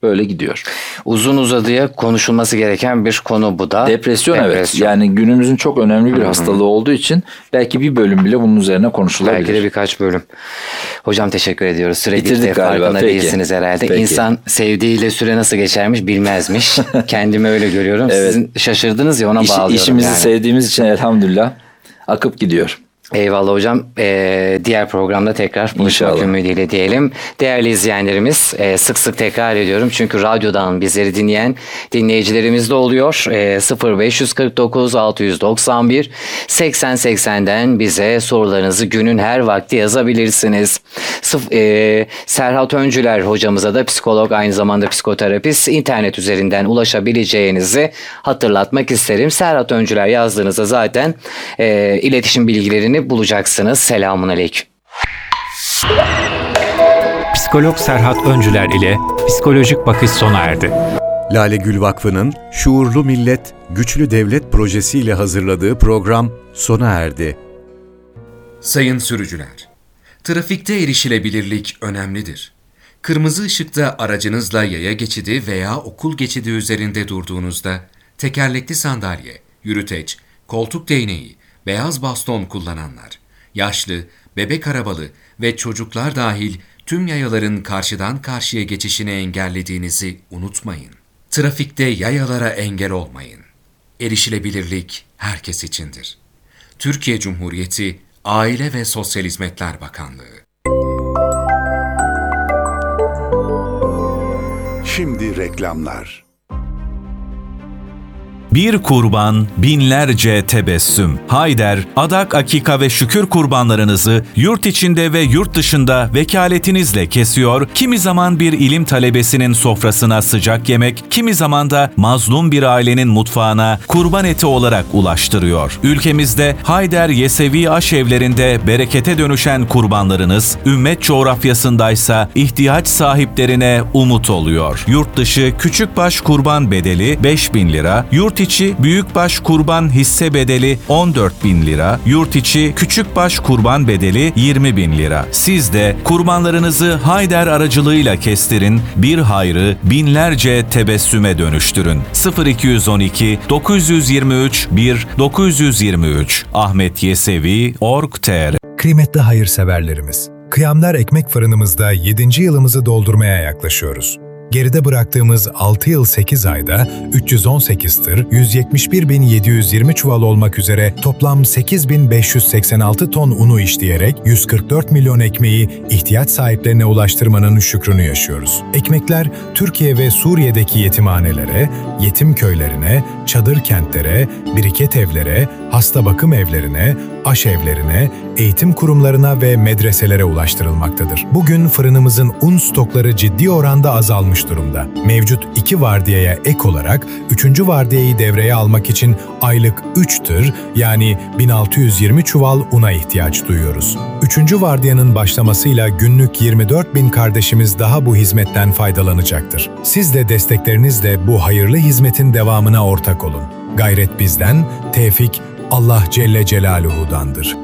Böyle gidiyor. Uzun uzadıya konuşulması gereken bir konu bu da. Depresyon, Depresyon. evet. Yani günümüzün çok önemli bir hastalığı olduğu için belki bir bölüm bile bunun üzerine konuşulabilir. Belki de birkaç bölüm. Hocam teşekkür ediyoruz. Süre Bitirdik gitti, galiba. farkında Peki. değilsiniz herhalde. Peki. İnsan sevdiğiyle süre nasıl geçermiş bilmezmiş. Kendimi öyle görüyorum. Evet. Sizin şaşırdınız ya, ona İş, bağlıyorum işimizi yani. sevdiğimiz için elhamdülillah akıp gidiyor. Eyvallah hocam. Ee, diğer programda tekrar buluşmak İnşallah. ümidiyle diyelim. Değerli izleyenlerimiz, e, sık sık tekrar ediyorum. Çünkü radyodan bizleri dinleyen dinleyicilerimiz de oluyor. E, sıfır beş kırk dokuz altı doksan bir seksen seksenden bize sorularınızı günün her vakti yazabilirsiniz. Sıf, e, Serhat Öncüler hocamıza da psikolog, aynı zamanda psikoterapist, internet üzerinden ulaşabileceğinizi hatırlatmak isterim. Serhat Öncüler yazdığınızda zaten e, iletişim bilgilerini bulacaksınız. Selamun aleyküm. Psikolog Serhat Öncüler ile Psikolojik Bakış sona erdi. Lale Gül Vakfı'nın Şuurlu Millet, Güçlü Devlet projesiyle hazırladığı program sona erdi. Sayın sürücüler, trafikte erişilebilirlik önemlidir. Kırmızı ışıkta aracınızla yaya geçidi veya okul geçidi üzerinde durduğunuzda tekerlekli sandalye, yürüteç, koltuk değneği, beyaz baston kullananlar, yaşlı, bebek arabalı ve çocuklar dahil tüm yayaların karşıdan karşıya geçişini engellediğinizi unutmayın. Trafikte yayalara engel olmayın. Erişilebilirlik herkes içindir. Türkiye Cumhuriyeti Aile ve Sosyal Hizmetler Bakanlığı. Şimdi reklamlar. Bir kurban, binlerce tebessüm. Hayder, adak, akika ve şükür kurbanlarınızı yurt içinde ve yurt dışında vekaletinizle kesiyor, kimi zaman bir ilim talebesinin sofrasına sıcak yemek, kimi zaman da mazlum bir ailenin mutfağına kurban eti olarak ulaştırıyor. Ülkemizde Hayder Yesevi aşevlerinde berekete dönüşen kurbanlarınız, ümmet coğrafyasındaysa ihtiyaç sahiplerine umut oluyor. Yurt dışı küçükbaş kurban bedeli beş bin lira, yurt içi büyükbaş kurban hisse bedeli on dört bin lira, yurt içi küçükbaş kurban bedeli yirmi bin lira. Siz de kurbanlarınızı Hayder aracılığıyla kestirin, bir hayrı binlerce tebessüme dönüştürün. sıfır iki yüz on iki dokuz yüz yirmi üç bir dokuz yüz yirmi üç Ahmet Yesevi nokta org nokta tr. Kıymetli hayırseverlerimiz, Kıyamlar Ekmek Fırınımızda yedinci yılımızı doldurmaya yaklaşıyoruz. Geride bıraktığımız altı yıl sekiz ayda üç yüz on sekiz tır, yüz yetmiş bir bin yedi yüz yirmi çuval olmak üzere toplam sekiz bin beş yüz seksen altı ton unu işleyerek yüz kırk dört milyon ekmeği ihtiyaç sahiplerine ulaştırmanın şükrünü yaşıyoruz. Ekmekler Türkiye ve Suriye'deki yetimhanelere, yetim köylerine, çadır kentlere, biriket evlere, hasta bakım evlerine, aşevlerine, eğitim kurumlarına ve medreselere ulaştırılmaktadır. Bugün fırınımızın un stokları ciddi oranda azalmış durumda. Mevcut iki vardiyaya ek olarak üçüncü vardiyayı devreye almak için aylık üç tır yani bin altı yüz yirmi çuval una ihtiyaç duyuyoruz. Üçüncü vardiyanın başlamasıyla günlük yirmi dört bin kardeşimiz daha bu hizmetten faydalanacaktır. Siz de desteklerinizle bu hayırlı hizmetin devamına ortak olun. Gayret bizden, tevfik Allah Celle Celaluhu'dandır.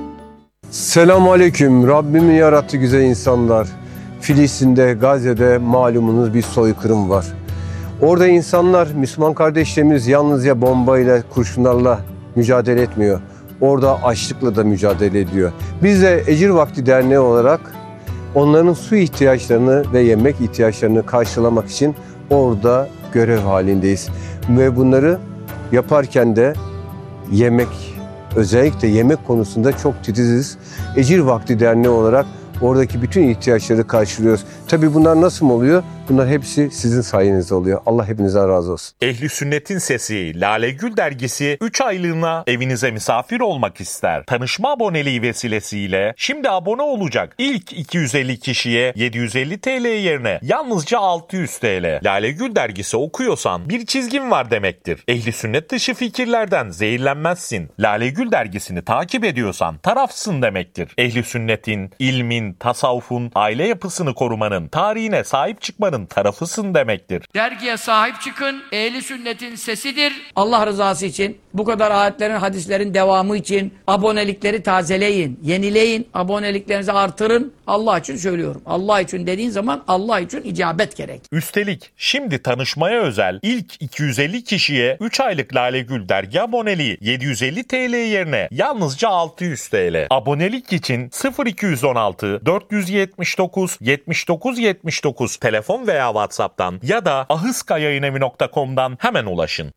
Selamun Aleyküm. Rabbimin yarattığı güzel insanlar. Filistin'de, Gazze'de malumunuz bir soykırım var. Orada insanlar, Müslüman kardeşlerimiz yalnızca bombayla, kurşunlarla mücadele etmiyor. Orada açlıkla da mücadele ediyor. Biz de Ecir Vakti Derneği olarak onların su ihtiyaçlarını ve yemek ihtiyaçlarını karşılamak için orada görev halindeyiz. Ve bunları yaparken de yemek, özellikle yemek konusunda çok titiziz. Ecir Vakti Derneği olarak oradaki bütün ihtiyaçları karşılıyoruz. Tabii bunlar nasıl oluyor? Bunlar hepsi sizin sayenizde oluyor. Allah hepinizden razı olsun. Ehli Sünnet'in Sesi Lale Gül dergisi üç aylığına evinize misafir olmak ister. Tanışma aboneliği vesilesiyle şimdi abone olacak ilk iki yüz elli kişiye yedi yüz elli TL yerine yalnızca altı yüz TL. Lale Gül dergisi okuyorsan bir çizgin var demektir. Ehli Sünnet dışı fikirlerden zehirlenmezsin. Lale Gül dergisini takip ediyorsan tarafsın demektir. Ehli Sünnet'in, ilmin, Din, tasavvufun, aile yapısını korumanın, tarihine sahip çıkmanın tarafısın demektir. Dergiye sahip çıkın, ehli sünnetin sesidir. Allah rızası için, bu kadar ayetlerin, hadislerin devamı için abonelikleri tazeleyin, yenileyin, aboneliklerinizi artırın. Allah için söylüyorum. Allah için dediğin zaman Allah için icabet gerek. Üstelik şimdi tanışmaya özel ilk iki yüz elli kişiye üç aylık Lale Gül dergi aboneliği yedi yüz elli TL yerine yalnızca altı yüz TL. Abonelik için sıfır iki yüz on altı dört yüz yetmiş dokuz yetmiş dokuz yetmiş dokuz telefon veya WhatsApp'tan ya da ahıskayayinevi nokta com'dan hemen ulaşın.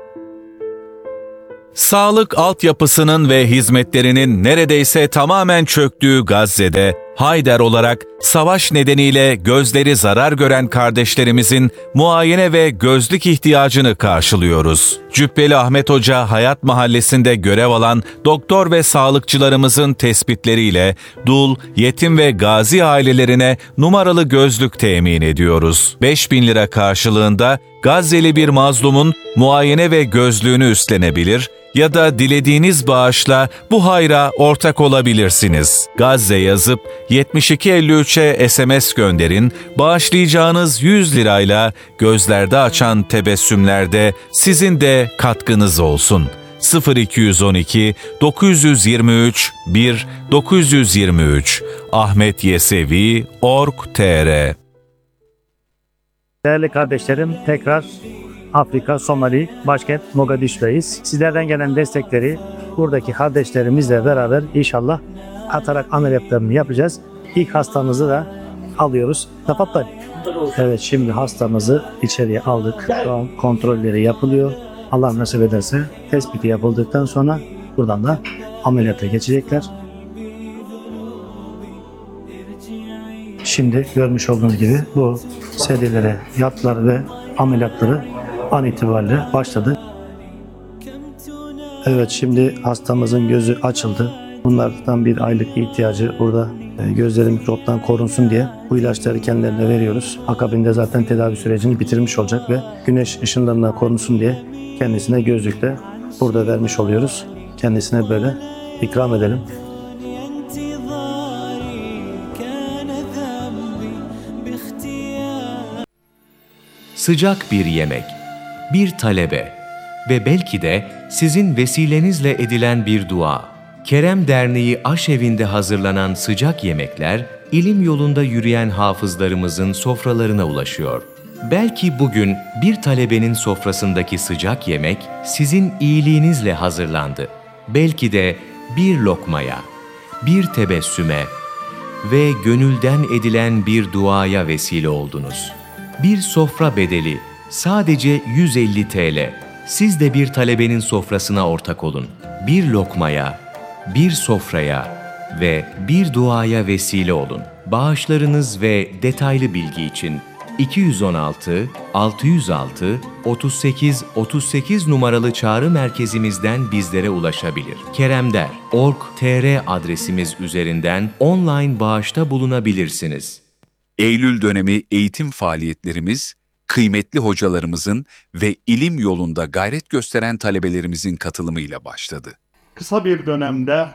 Sağlık altyapısının ve hizmetlerinin neredeyse tamamen çöktüğü Gazze'de Hayder olarak savaş nedeniyle gözleri zarar gören kardeşlerimizin muayene ve gözlük ihtiyacını karşılıyoruz. Cübbeli Ahmet Hoca Hayat Mahallesi'nde görev alan doktor ve sağlıkçılarımızın tespitleriyle dul, yetim ve gazi ailelerine numaralı gözlük temin ediyoruz. beş bin lira karşılığında Gazze'li bir mazlumun muayene ve gözlüğünü üstlenebilir ya da dilediğiniz bağışla bu hayra ortak olabilirsiniz. Gazze yazıp yetmiş iki elli üçe S M S gönderin, bağışlayacağınız yüz lirayla gözlerde açan tebessümlerde sizin de katkınız olsun. sıfır iki yüz on iki dokuz yüz yirmi üç bir dokuz yüz yirmi üç Ahmet Yesevi nokta org nokta tr. Değerli kardeşlerim, tekrar Afrika, Somali, başkent Mogadishu'dayız. Sizlerden gelen destekleri buradaki kardeşlerimizle beraber inşallah atarak ameliyatlarını yapacağız. İlk hastamızı da alıyoruz. Tafatlar. Evet, şimdi hastamızı içeriye aldık. Şu an kontrolleri yapılıyor. Allah nasip ederse tespiti yapıldıktan sonra buradan da ameliyata geçecekler. Şimdi görmüş olduğunuz gibi bu serilere yattılar ve ameliyatları an itibariyle başladı. Evet, şimdi hastamızın gözü açıldı. Bunlardan bir aylık ihtiyacı burada gözleri mikroptan korunsun diye bu ilaçları kendilerine veriyoruz. Akabinde zaten tedavi sürecini bitirmiş olacak ve güneş ışınlarından korunsun diye kendisine gözlükle burada vermiş oluyoruz. Kendisine böyle ikram edelim. Sıcak bir yemek, bir talebe ve belki de sizin vesilenizle edilen bir dua. Kerem Derneği Aşevi'nde hazırlanan sıcak yemekler, ilim yolunda yürüyen hafızlarımızın sofralarına ulaşıyor. Belki bugün bir talebenin sofrasındaki sıcak yemek sizin iyiliğinizle hazırlandı. Belki de bir lokmaya, bir tebessüme ve gönülden edilen bir duaya vesile oldunuz. Bir sofra bedeli sadece yüz elli TL. Siz de bir talebenin sofrasına ortak olun. Bir lokmaya, bir sofraya ve bir duaya vesile olun. Bağışlarınız ve detaylı bilgi için iki yüz on altı altı yüz altı otuz sekiz otuz sekiz numaralı çağrı merkezimizden bizlere ulaşabilir. keremder nokta org nokta tr adresimiz üzerinden online bağışta bulunabilirsiniz. Eylül dönemi eğitim faaliyetlerimiz, kıymetli hocalarımızın ve ilim yolunda gayret gösteren talebelerimizin katılımıyla başladı. Kısa bir dönemde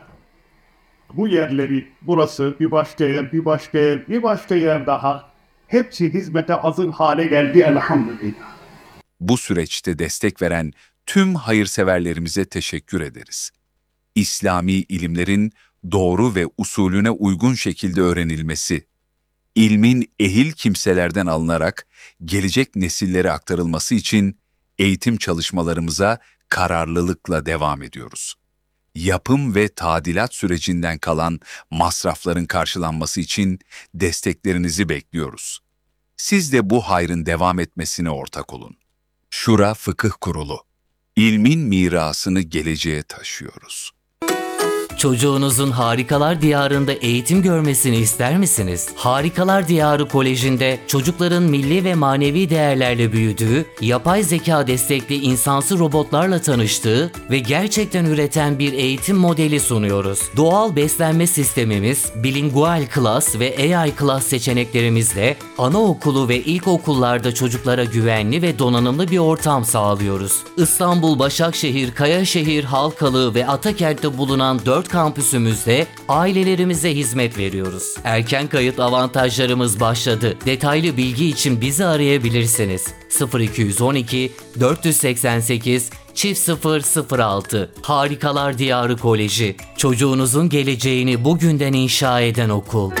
bu yerleri, burası, bir başka yer, bir başka yer, bir başka yer daha, hepsi hizmete hazır hale geldi elhamdülillah. Bu süreçte destek veren tüm hayırseverlerimize teşekkür ederiz. İslami ilimlerin doğru ve usulüne uygun şekilde öğrenilmesi, ilmin ehil kimselerden alınarak gelecek nesillere aktarılması için eğitim çalışmalarımıza kararlılıkla devam ediyoruz. Yapım ve tadilat sürecinden kalan masrafların karşılanması için desteklerinizi bekliyoruz. Siz de bu hayrın devam etmesine ortak olun. Şura Fıkıh Kurulu. İlmin mirasını geleceğe taşıyoruz. Çocuğunuzun Harikalar Diyarı'nda eğitim görmesini ister misiniz? Harikalar Diyarı Koleji'nde çocukların milli ve manevi değerlerle büyüdüğü, yapay zeka destekli insansı robotlarla tanıştığı ve gerçekten üreten bir eğitim modeli sunuyoruz. Doğal beslenme sistemimiz, bilingual class ve A I class seçeneklerimizle anaokulu ve ilkokullarda çocuklara güvenli ve donanımlı bir ortam sağlıyoruz. İstanbul, Başakşehir, Kayaşehir, Halkalı ve Atakent'te bulunan dört kampüsümüzde ailelerimize hizmet veriyoruz. Erken kayıt avantajlarımız başladı. Detaylı bilgi için bizi arayabilirsiniz. sıfır iki yüz on iki dört seksen sekiz çift sıfır sıfır altı Harikalar Diyarı Koleji. Çocuğunuzun geleceğini bugünden inşa eden okul.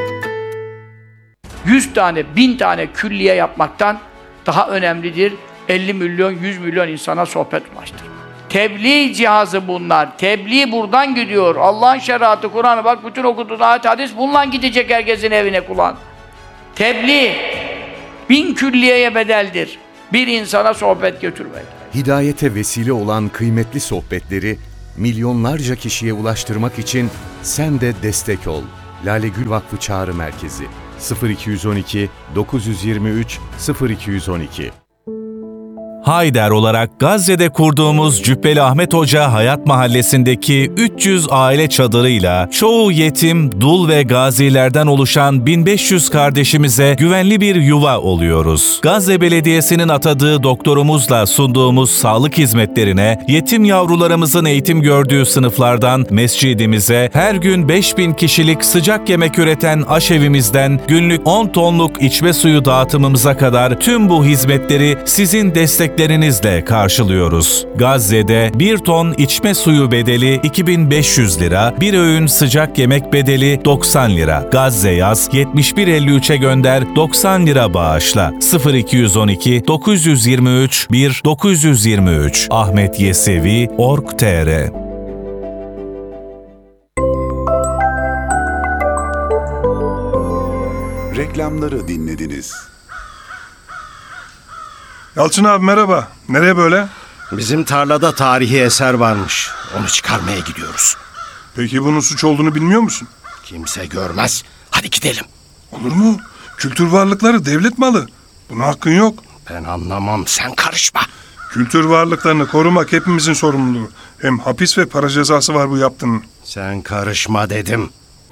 yüz tane, bin tane külliye yapmaktan daha önemlidir. elli milyon, yüz milyon insana sohbet ulaştırmak. Tebliğ cihazı bunlar. Tebliğ buradan gidiyor. Allah'ın şeriatı, Kur'an'ı bak bütün okuduğun ayet hadis bununla gidecek herkesin evine kulağın. Tebliğ bin külliyeye bedeldir. Bir insana sohbet götürmek. Hidayete vesile olan kıymetli sohbetleri milyonlarca kişiye ulaştırmak için sen de destek ol. Lale Gül Vakfı Çağrı Merkezi sıfır iki yüz on iki dokuz yüz yirmi üç sıfır iki yüz on iki. Hayder olarak Gazze'de kurduğumuz Cübbeli Ahmet Hoca Hayat Mahallesi'ndeki üç yüz aile çadırıyla çoğu yetim, dul ve gazilerden oluşan bin beş yüz kardeşimize güvenli bir yuva oluyoruz. Gazze Belediyesi'nin atadığı doktorumuzla sunduğumuz sağlık hizmetlerine, yetim yavrularımızın eğitim gördüğü sınıflardan mescidimize, her gün beş bin kişilik sıcak yemek üreten aşevimizden günlük on tonluk içme suyu dağıtımımıza kadar tüm bu hizmetleri sizin destek lerinizle karşılıyoruz. Gazze'de bir ton içme suyu bedeli iki bin beş yüz lira, bir öğün sıcak yemek bedeli doksan lira. Gazze yaz yetmiş bir elli üçe gönder doksan lira bağışla. sıfır iki yüz on iki dokuz yüz yirmi üç bir dokuz yüz yirmi üç Ahmet Yesevi nokta org nokta tr. Reklamları dinlediniz. Yalçın abi merhaba. Nereye böyle? Bizim tarlada tarihi eser varmış. Onu çıkarmaya gidiyoruz. Peki bunun suç olduğunu bilmiyor musun? Kimse görmez. Hadi gidelim. Olur mu? Kültür varlıkları devlet malı. Buna hakkın yok. Ben anlamam. Sen karışma. Kültür varlıklarını korumak hepimizin sorumluluğu. Hem hapis ve para cezası var bu yaptığının. Sen karışma dedim.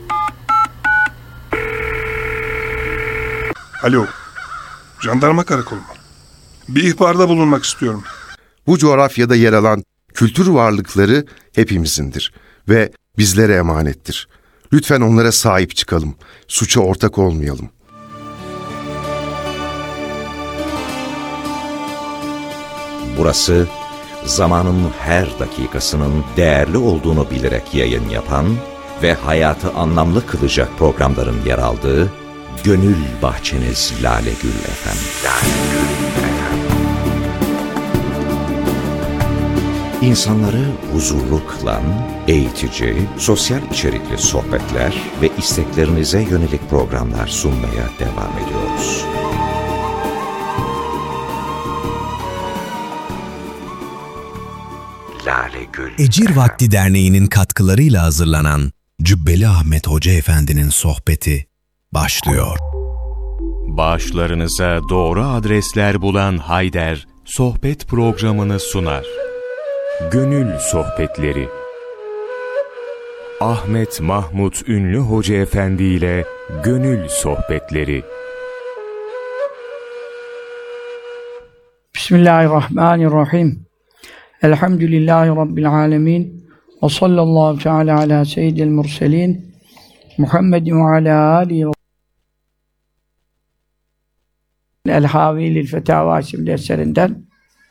Alo. Jandarma karakolu mu? Bir ihbarda bulunmak istiyorum. Bu coğrafyada yer alan kültür varlıkları hepimizindir ve bizlere emanettir. Lütfen onlara sahip çıkalım. Suça ortak olmayalım. Burası, zamanın her dakikasının değerli olduğunu bilerek yayın yapan ve hayatı anlamlı kılacak programların yer aldığı Gönül Bahçeniz Lale Gül Efem. Lale Gül Efem. İnsanları huzurlu kılan, eğitici, sosyal içerikli sohbetler ve isteklerinize yönelik programlar sunmaya devam ediyoruz. Lale Gül. Ecir Vakti Derneği'nin katkılarıyla hazırlanan Cübbeli Ahmet Hoca Efendi'nin sohbeti başlıyor. Bağışlarınıza doğru adresler bulan Hayder, sohbet programını sunar. Gönül Sohbetleri. Ahmet Mahmut Ünlü Hoca Efendi ile Gönül Sohbetleri. Bismillahirrahmanirrahim. Elhamdülillahi Rabbil alemin. Ve sallallahu teala ala seyyidil murselin. Muhammedin ve ala alihi ve El-Havilil Fetava isimli eserinden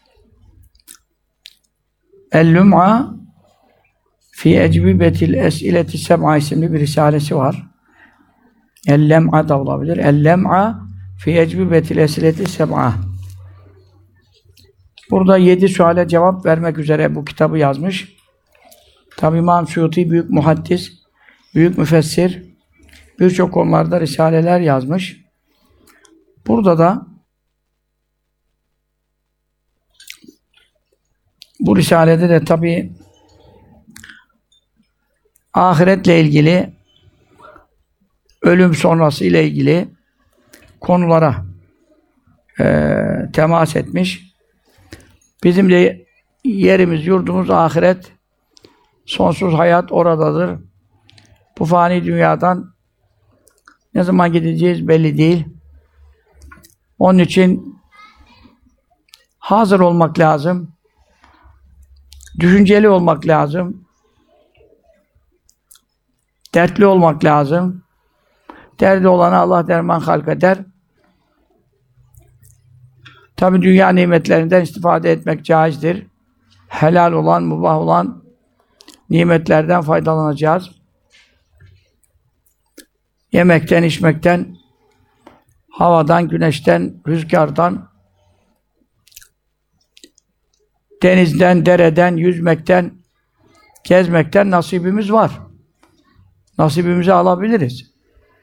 El-Lum'a fi Ecvibetil Es'ileti Sem'a isimli bir risalesi var. El-Lem'a da olabilir. El-Lem'a fi Ecvibetil Es'ileti Sem'a. Burada yedi suale cevap vermek üzere bu kitabı yazmış. Tabi İmam Suyuti büyük muhaddis, büyük müfessir, birçok konularda risaleler yazmış. Burada da bu risalede de tabi ahiretle ilgili, ölüm sonrası ile ilgili konulara e, temas etmiş. Bizim de yerimiz, yurdumuz ahiret, sonsuz hayat oradadır. Bu fani dünyadan ne zaman gideceğiz belli değil. Onun için hazır olmak lazım. Düşünceli olmak lazım. Dertli olmak lazım. Derdi olana Allah derman halk eder. Tabi dünya nimetlerinden istifade etmek caizdir. Helal olan, mubah olan nimetlerden faydalanacağız. Yemekten, içmekten, havadan, güneşten, rüzgardan, denizden, dereden, yüzmekten, gezmekten nasibimiz var. Nasibimizi alabiliriz.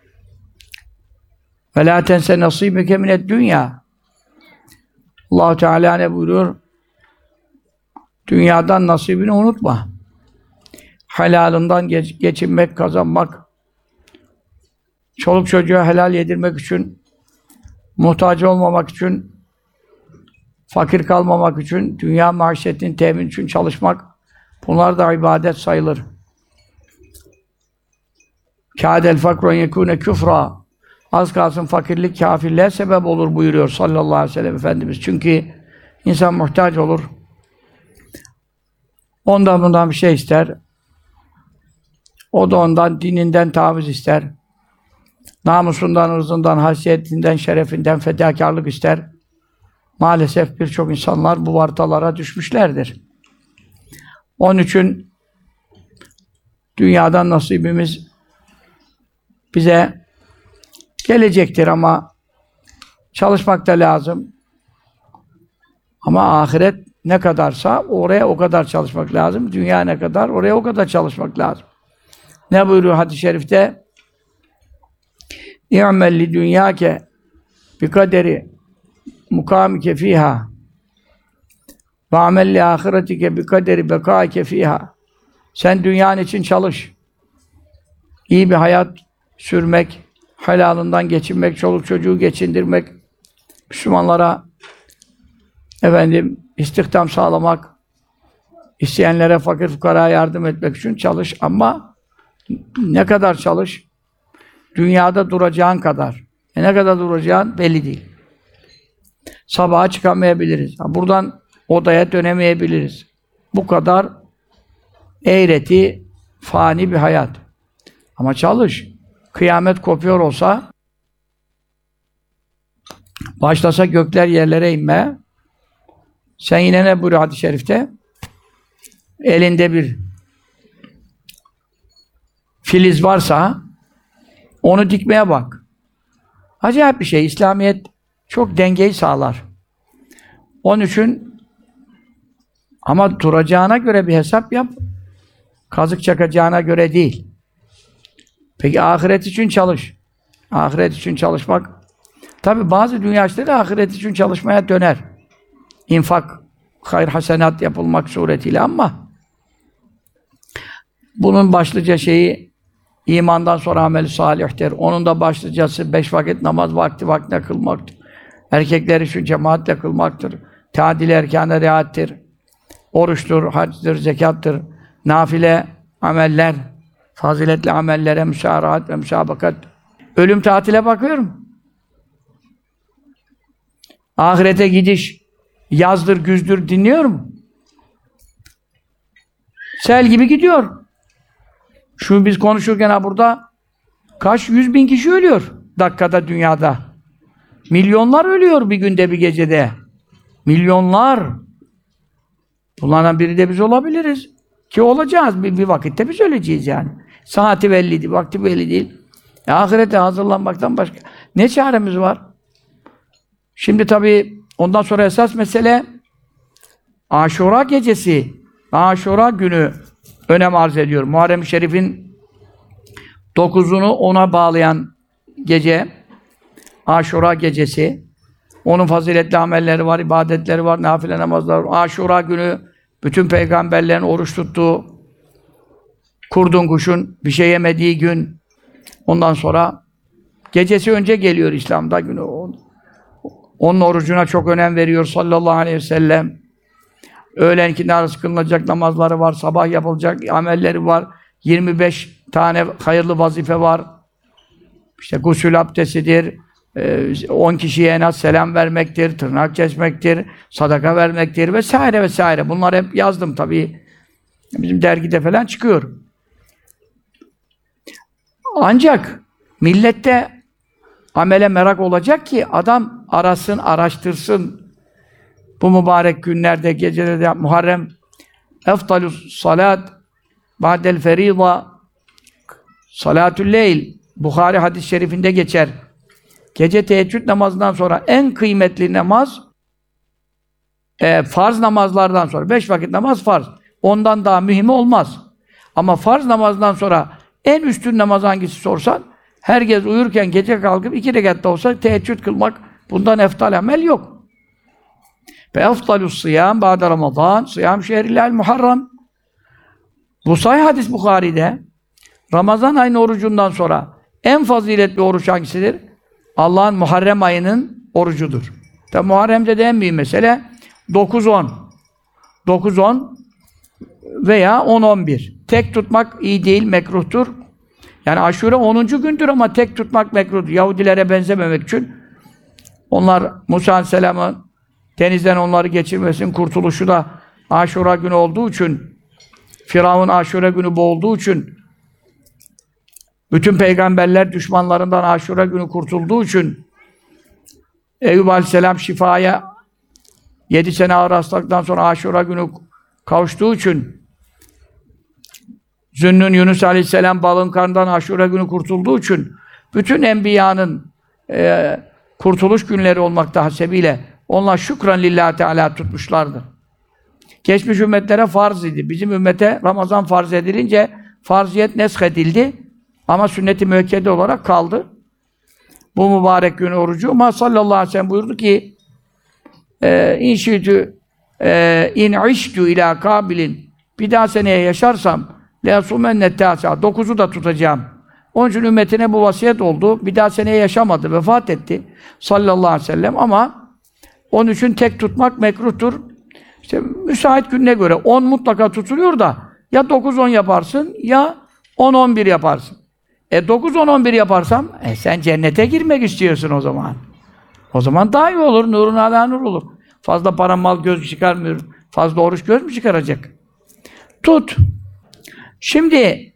Ve la tense nasibeke mined dünya. Allah-u Teala ne buyuruyor? Dünyadan nasibini unutma. Helalından geç, geçinmek, kazanmak, çoluk çocuğa helal yedirmek için, muhtaç olmamak için, fakir kalmamak için, dünya maişetinin temin için çalışmak, bunlar da ibadet sayılır. Kâdel fakru yekûne küfra. Az kalsın fakirlik kâfirliğe sebep olur buyuruyor sallallahu aleyhi ve sellem Efendimiz. Çünkü insan muhtaç olur. Ondan bundan bir şey ister. O da ondan, dininden taviz ister. Namusundan, ırzından, haysiyetinden, şerefinden fedakarlık ister. Maalesef birçok insanlar bu vartalara düşmüşlerdir. Onun için dünyadan nasibimiz bize gelecektir ama çalışmak da lazım. Ama ahiret ne kadarsa oraya o kadar çalışmak lazım. Dünya ne kadar oraya o kadar çalışmak lazım. Ne buyuruyor hadis-i şerifte? İ'mel li dünyake bi kaderi mukamike fiha ve amel li ahiretike bi kaderi bekaike fiha. Sen dünyanın için çalış. İyi bir hayat sürmek, helalından geçinmek, çoluk çocuğu geçindirmek, Müslümanlara efendim istihdam sağlamak, isteyenlere, fakir fukaraya yardım etmek için çalış ama ne kadar çalış? Dünyada duracağın kadar. E ne kadar duracağın belli değil. Sabaha çıkamayabiliriz. Buradan odaya dönemeyebiliriz. Bu kadar eğreti, fani bir hayat. Ama çalış. Kıyamet kopuyor olsa, başlasa gökler yerlere inmeye, sen yine ne buyuruyor hadis-i şerifte? Elinde bir filiz varsa, onu dikmeye bak. Acayip bir şey. İslamiyet çok dengeyi sağlar. Onun için ama duracağına göre bir hesap yap. Kazık çakacağına göre değil. Peki ahiret için çalış. Ahiret için çalışmak. Tabi bazı dünya işleri ahiret için çalışmaya döner. İnfak, hayır hasenat yapılmak suretiyle ama bunun başlıca şeyi imandan sonra amel-i salihtir. Onun da başlıcası beş vakit namaz vakti vaktine kılmaktır. Erkekler için cemaatle kılmaktır. Tadil erkâne riayettir. Oruçtur, hacdır, zekattır. Nafile ameller, faziletli amellere müsaaraat ve müsabakat. Ölüm tatile bakıyorum. Ahirete gidiş, yazdır, güzdür dinliyor mu? Sel gibi gidiyor. Şu biz konuşurken ha burada kaç yüz bin kişi ölüyor dakikada dünyada. Milyonlar ölüyor bir günde bir gecede. Milyonlar. Bunlardan biri de biz olabiliriz. Ki olacağız. Bir, bir vakitte biz öleceğiz yani. Saati belli değil, vakti belli değil. E, ahirete hazırlanmaktan başka ne çaremiz var? Şimdi tabii ondan sonra esas mesele Aşura gecesi. Aşura günü önem arz ediyor. Muharrem-i Şerif'in dokuzunu ona bağlayan gece Aşura gecesi. Onun faziletli amelleri var, ibadetleri var, nafile namazlar var. Aşura günü bütün peygamberlerin oruç tuttuğu, kurdun kuşun bir şey yemediği gün. Ondan sonra gecesi önce geliyor İslam'da günü. Onun orucuna çok önem veriyor sallallahu aleyhi ve sellem. Öğlenki arası kılınacak namazları var, sabah yapılacak amelleri var. yirmi beş tane hayırlı vazife var. İşte gusül abdestidir, on kişiye en az selam vermektir, tırnak kesmektir, sadaka vermektir vesaire vesaire. Bunları hep yazdım tabii. Bizim dergide falan çıkıyor. Ancak millette amele merak olacak ki adam arasın, araştırsın. Bu mübarek günlerde, gecelerde Muharrem eftalus salat ba'del ferida salatül leyl Bukhari hadis-i şerifinde geçer. Gece teheccüd namazından sonra en kıymetli namaz e, farz namazlardan sonra. Beş vakit namaz farz. Ondan daha mühimi olmaz. Ama farz namazdan sonra en üstün namaz hangisi sorsan, herkes uyurken gece kalkıp iki rekatta olsa teheccüd kılmak, bundan eftal amel yok. Ve eftalus sıyam ba'de Ramazan, sıyam şehrillahil muharram. Bu sahih hadis Bukhari'de, Ramazan ayının orucundan sonra en faziletli oruç hangisidir? Allah'ın Muharrem ayının orucudur. Tabi Muharrem'de de en büyük mesele dokuz on. dokuz on veya on on bir. Tek tutmak iyi değil, mekruhtur. Yani Aşure onuncu gündür ama tek tutmak mekruhtur. Yahudilere benzememek için. Onlar Musa Aleyhisselam'ın denizden onları geçirmesinin kurtuluşu da Aşure günü olduğu için, Firavun Aşure günü boğulduğu için, bütün peygamberler düşmanlarından Aşure günü kurtulduğu için, Eyüp Aleyhisselam şifaya yedi sene ağır hastalıktan sonra Aşure günü kavuştuğu için, Zünnün Yunus Aleyhisselam balın karnından Aşure günü kurtulduğu için, bütün enbiyanın e, kurtuluş günleri olmakta hasebiyle onlar şükran lillahi teala tutmuşlardı. Geçmiş ümmetlere farz idi. Bizim ümmete Ramazan farz edilince farziyet nesk edildi. Ama sünnet-i müekkede olarak kaldı. Bu mübarek gün orucu. Ama sallallahu aleyhi ve sellem buyurdu ki inşitü in iştü ila kabilin, bir daha seneye yaşarsam leasumenne teasa, dokuzu da tutacağım. Onun için ümmetine bu vasiyet oldu. Bir daha seneye yaşamadı, vefat etti sallallahu aleyhi ve sellem. Ama onun için tek tutmak mekruhtur. İşte müsait gününe göre on mutlaka tutuluyor da ya dokuz on yaparsın ya on on bir yaparsın. E dokuz on on bir yaparsam e sen cennete girmek istiyorsun o zaman. O zaman daha iyi olur. Nurun ala nur olur. Fazla para mal göz çıkarmıyor. Fazla oruç göz mü çıkaracak? Tut. Şimdi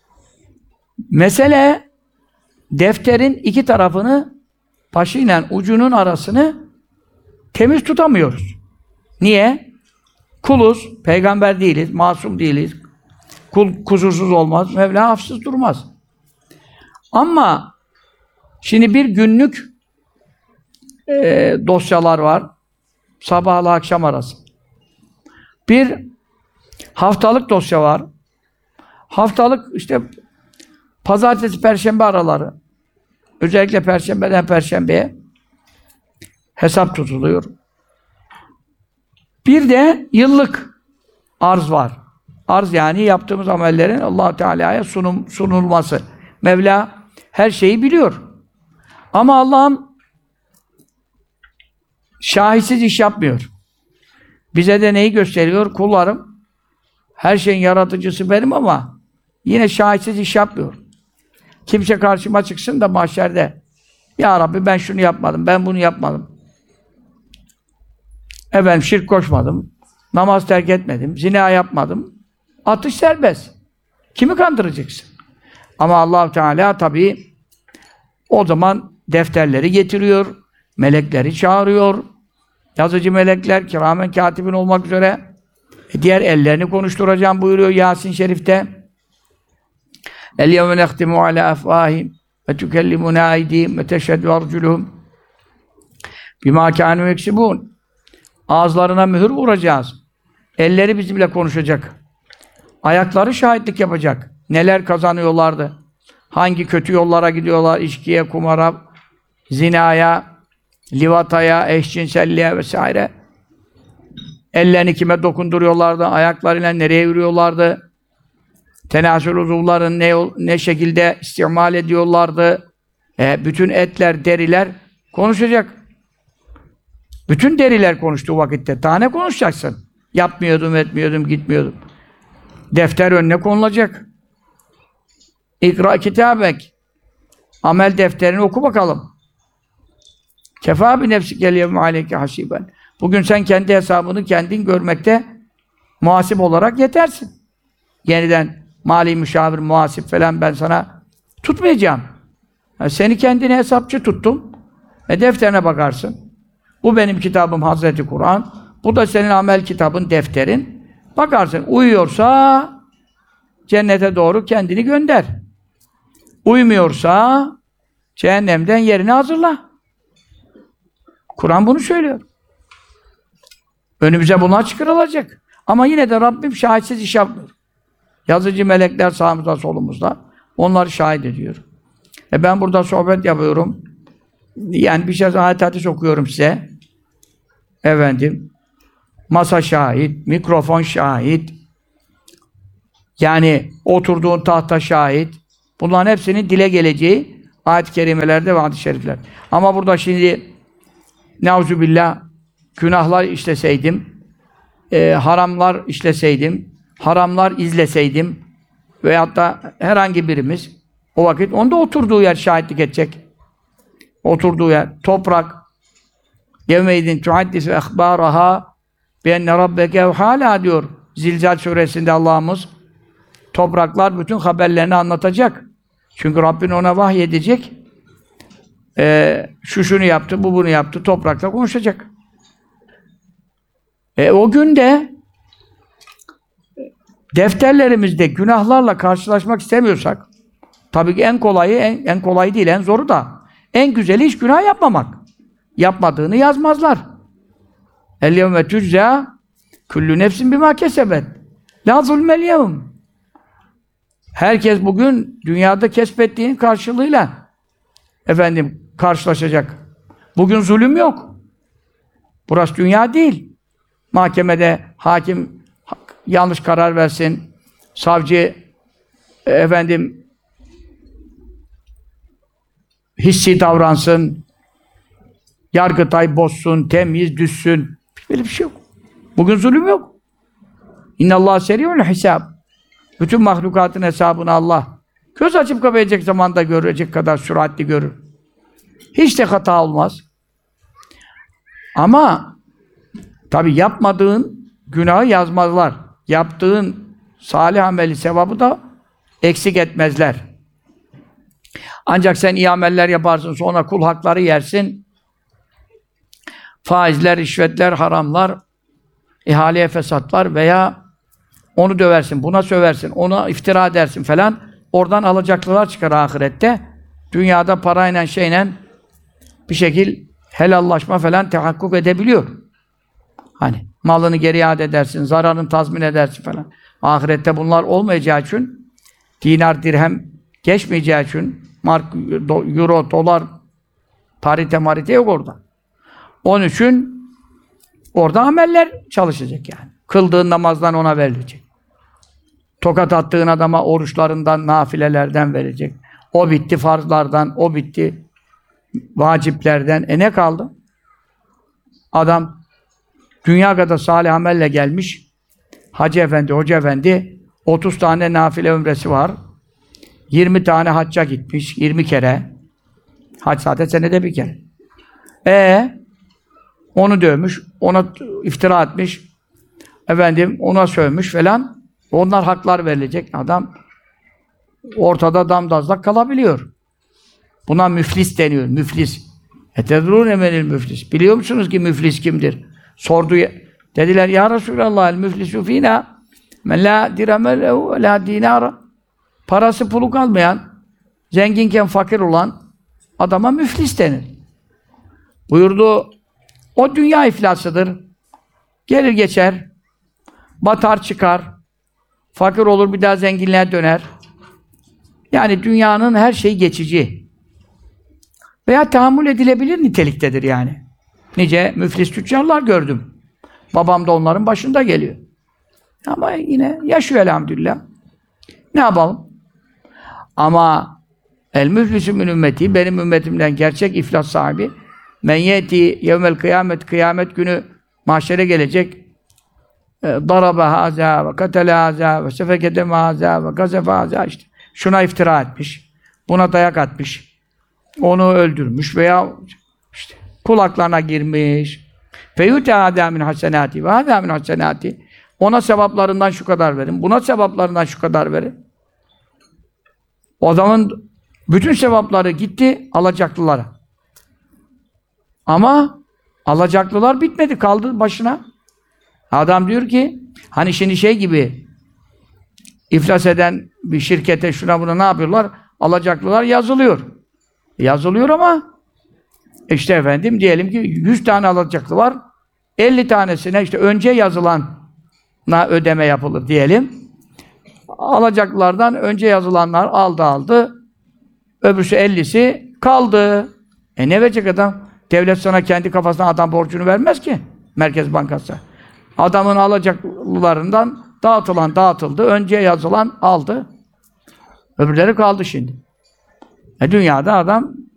mesele defterin iki tarafını, başıyla ucunun arasını temiz tutamıyoruz. Niye? Kuluz, peygamber değiliz, masum değiliz. Kul kusursuz olmaz, Mevla hafsız durmaz. Ama şimdi bir günlük e, dosyalar var. Sabahla akşam arası. Bir haftalık dosya var. Haftalık işte pazartesi, perşembe araları. Özellikle perşembeden perşembeye hesap tutuluyor. Bir de yıllık arz var. Arz yani yaptığımız amellerin Allah Teala'ya sunum sunulması. Mevla her şeyi biliyor. Ama Allah'ım şahitsiz iş yapmıyor. Bize de neyi gösteriyor? Kullarım, her şeyin yaratıcısı benim ama yine şahitsiz iş yapmıyor. Kimse karşıma çıksın da mahşerde ya Rabbi ben şunu yapmadım, ben bunu yapmadım. Efendim şirk koşmadım, namaz terk etmedim, zina yapmadım. Atış serbest. Kimi kandıracaksın? Ama Allah Teala tabii o zaman defterleri getiriyor, melekleri çağırıyor. Yazıcı melekler, kiramen katibin olmak üzere e diğer ellerini konuşturacağım buyuruyor Yasin Şerif'te. El-yevme nehtimu ala afvahim ve tükellimuna aydihim ve teşhedü arculuhum bima kânû yeksibûn. Ağızlarına mühür vuracağız. Elleri bizimle konuşacak. Ayakları şahitlik yapacak. Neler kazanıyorlardı? Hangi kötü yollara gidiyorlar? İçkiye, kumara, zinaya, livataya, eşcinselliğe vesaire. Ellerini kime dokunduruyorlardı? Ayaklarıyla nereye yürüyorlardı? Tenasül uzuvların ne, ne şekilde istimal ediyorlardı? E, bütün etler, deriler konuşacak. Bütün deriler konuştuğu vakitte. Tane konuşacaksın. Yapmıyordum, etmiyordum, gitmiyordum. Defter önüne konulacak. İkra kitabek. Amel defterini oku bakalım. Kefâ bi nefsikel yevme aleyke hasiben. Bugün sen kendi hesabını kendin görmekte muhasip olarak yetersin. Yeniden mali müşavir, muhasip falan ben sana Tutmayacağım. Yani seni kendine hesapçı tuttum. E defterine bakarsın. Bu benim kitabım Hazreti Kur'an. Bu da senin amel kitabın, defterin. Bakarsın uyuyorsa cennete doğru kendini gönder. Uymuyorsa cehennemden yerini hazırla. Kur'an bunu söylüyor. Önümüze bunlar çıkarılacak. Ama yine de Rabbim şahitsiz iş yapmıyor. Yazıcı melekler sağımızda solumuzda. Onları şahit ediyor. E ben burada sohbet yapıyorum. Yani bir şey ayet hadis okuyorum size. Efendim. Masa şahit, mikrofon şahit. Yani oturduğun tahta şahit. Bunların hepsinin dile geleceği ayet-i kerimelerde ve hadis-i şerifler. Ama burada şimdi neuzubillah günahlar işleseydim, e, haramlar işleseydim, haramlar izleseydim veyahut da herhangi birimiz o vakit onda oturduğu yer şahitlik edecek. Oturduğu yer, toprak yevmeydin tuhaddis ve ehbâraha bienne rabbeke evhâlâ diyor Zilzal suresinde Allah'ımız. Topraklar bütün haberlerini anlatacak. Çünkü Rabbin ona vahyedecek. Ee, şu şunu yaptı, bu bunu yaptı. Toprakla konuşacak. E, o günde defterlerimizde günahlarla karşılaşmak istemiyorsak, tabii ki en kolayı, en, en kolayı değil, en zoru da, en güzeli hiç günah yapmamak. Yapmadığını yazmazlar. El yevme tüczâ küllü nefsin bimâ kesebet. La zulmel yevm. Herkes bugün dünyada kesbettiğinin karşılığıyla efendim karşılaşacak. Bugün zulüm yok. Burası dünya değil. Mahkemede hakim yanlış karar versin, savcı efendim hissi davransın, Yargıtay bozsun, temiz düşsün. Böyle bir şey yok. Bugün zulüm yok. İnnallâh seri'ül hisâb. Bütün mahlukatın hesabını Allah göz açıp kapayacak zamanda görecek kadar süratli görür. Hiç de hata olmaz. Ama tabi yapmadığın günahı yazmazlar. Yaptığın salih ameli sevabı da eksik etmezler. Ancak sen iyi ameller yaparsın, sonra kul hakları yersin. Faizler, rişvetler, haramlar, ihaleye fesatlar veya onu döversin, buna söversin, ona iftira edersin falan. Oradan alacaklılar çıkar ahirette. Dünyada parayla şeyle bir şekil helallaşma falan tehakkuk edebiliyor. Hani malını geri iade edersin, zararını tazmin edersin falan. Ahirette bunlar olmayacağı için, dinar, dirhem geçmeyeceği için, mark, do, euro, dolar, parite marite yok orada. Onun için orada ameller çalışacak yani. Kıldığın namazdan ona verilecek. Tokat attığın adama oruçlarından, nafilelerden verecek. O bitti farzlardan, o bitti vaciplerden. E ne kaldı? Adam dünya kadar salih amelle gelmiş. Hacı efendi, hoca efendi otuz tane nafile ömresi var. yirmi tane hacca gitmiş. yirmi kere. Hac zaten senede bir kere. E onu dövmüş, ona iftira etmiş. Efendim ona sövmüş falan. Onlar haklar verilecek. Adam ortada damdazlak kalabiliyor. Buna müflis deniyor. Müflis. Etedrûne menil müflis. Biliyor musunuz ki müflis kimdir? Sordu. Dediler ya Resulallah el müflisu fînâ men lâ dirheme lehu ve lâ dinâra. Parası pulu kalmayan, zenginken fakir olan adama müflis denir. Buyurdu. O dünya iflasıdır. Gelir geçer. Batar çıkar. Fakir olur bir daha zenginliğe döner. Yani dünyanın her şeyi geçici. Veya tahammül edilebilir niteliktedir yani. Nice müflis tüccarlar gördüm. Babam da onların başında geliyor. Ama yine yaşıyor elhamdülillah. Ne yapalım? Ama el müflisü min ümmeti, benim ümmetimden gerçek iflas sahibi, men yeti yevmel kıyamet, kıyamet günü mahşere gelecek. Darabe haza ve katele haza ve sefeke deme haza ve gazefe haza, işte şuna iftira etmiş, buna dayak atmış, onu öldürmüş veya işte kulaklarına girmiş. Feyute hâdâ min hasenâti ve hâdâ min hasenâti. Ona sevaplarından şu kadar verin, buna sevaplarından şu kadar verin. O zaman Bütün sevapları gitti alacaklılara. Ama alacaklılar bitmedi, kaldı başına. Adam diyor ki, hani şimdi şey gibi, iflas eden bir şirkete şuna buna ne yapıyorlar? Alacaklılar yazılıyor. Yazılıyor ama işte efendim diyelim ki yüz tane alacaklı var. elli tanesine işte önce yazılana ödeme yapılır diyelim. Alacaklılardan önce yazılanlar aldı aldı. Öbürsü ellisi kaldı. E ne verecek adam? Devlet sana kendi kafasına adam borcunu vermez ki. Merkez Bankası. Adamın alacaklılarından dağıtılan dağıtıldı. Önce yazılan aldı. Öbürleri kaldı şimdi. E dünyada adam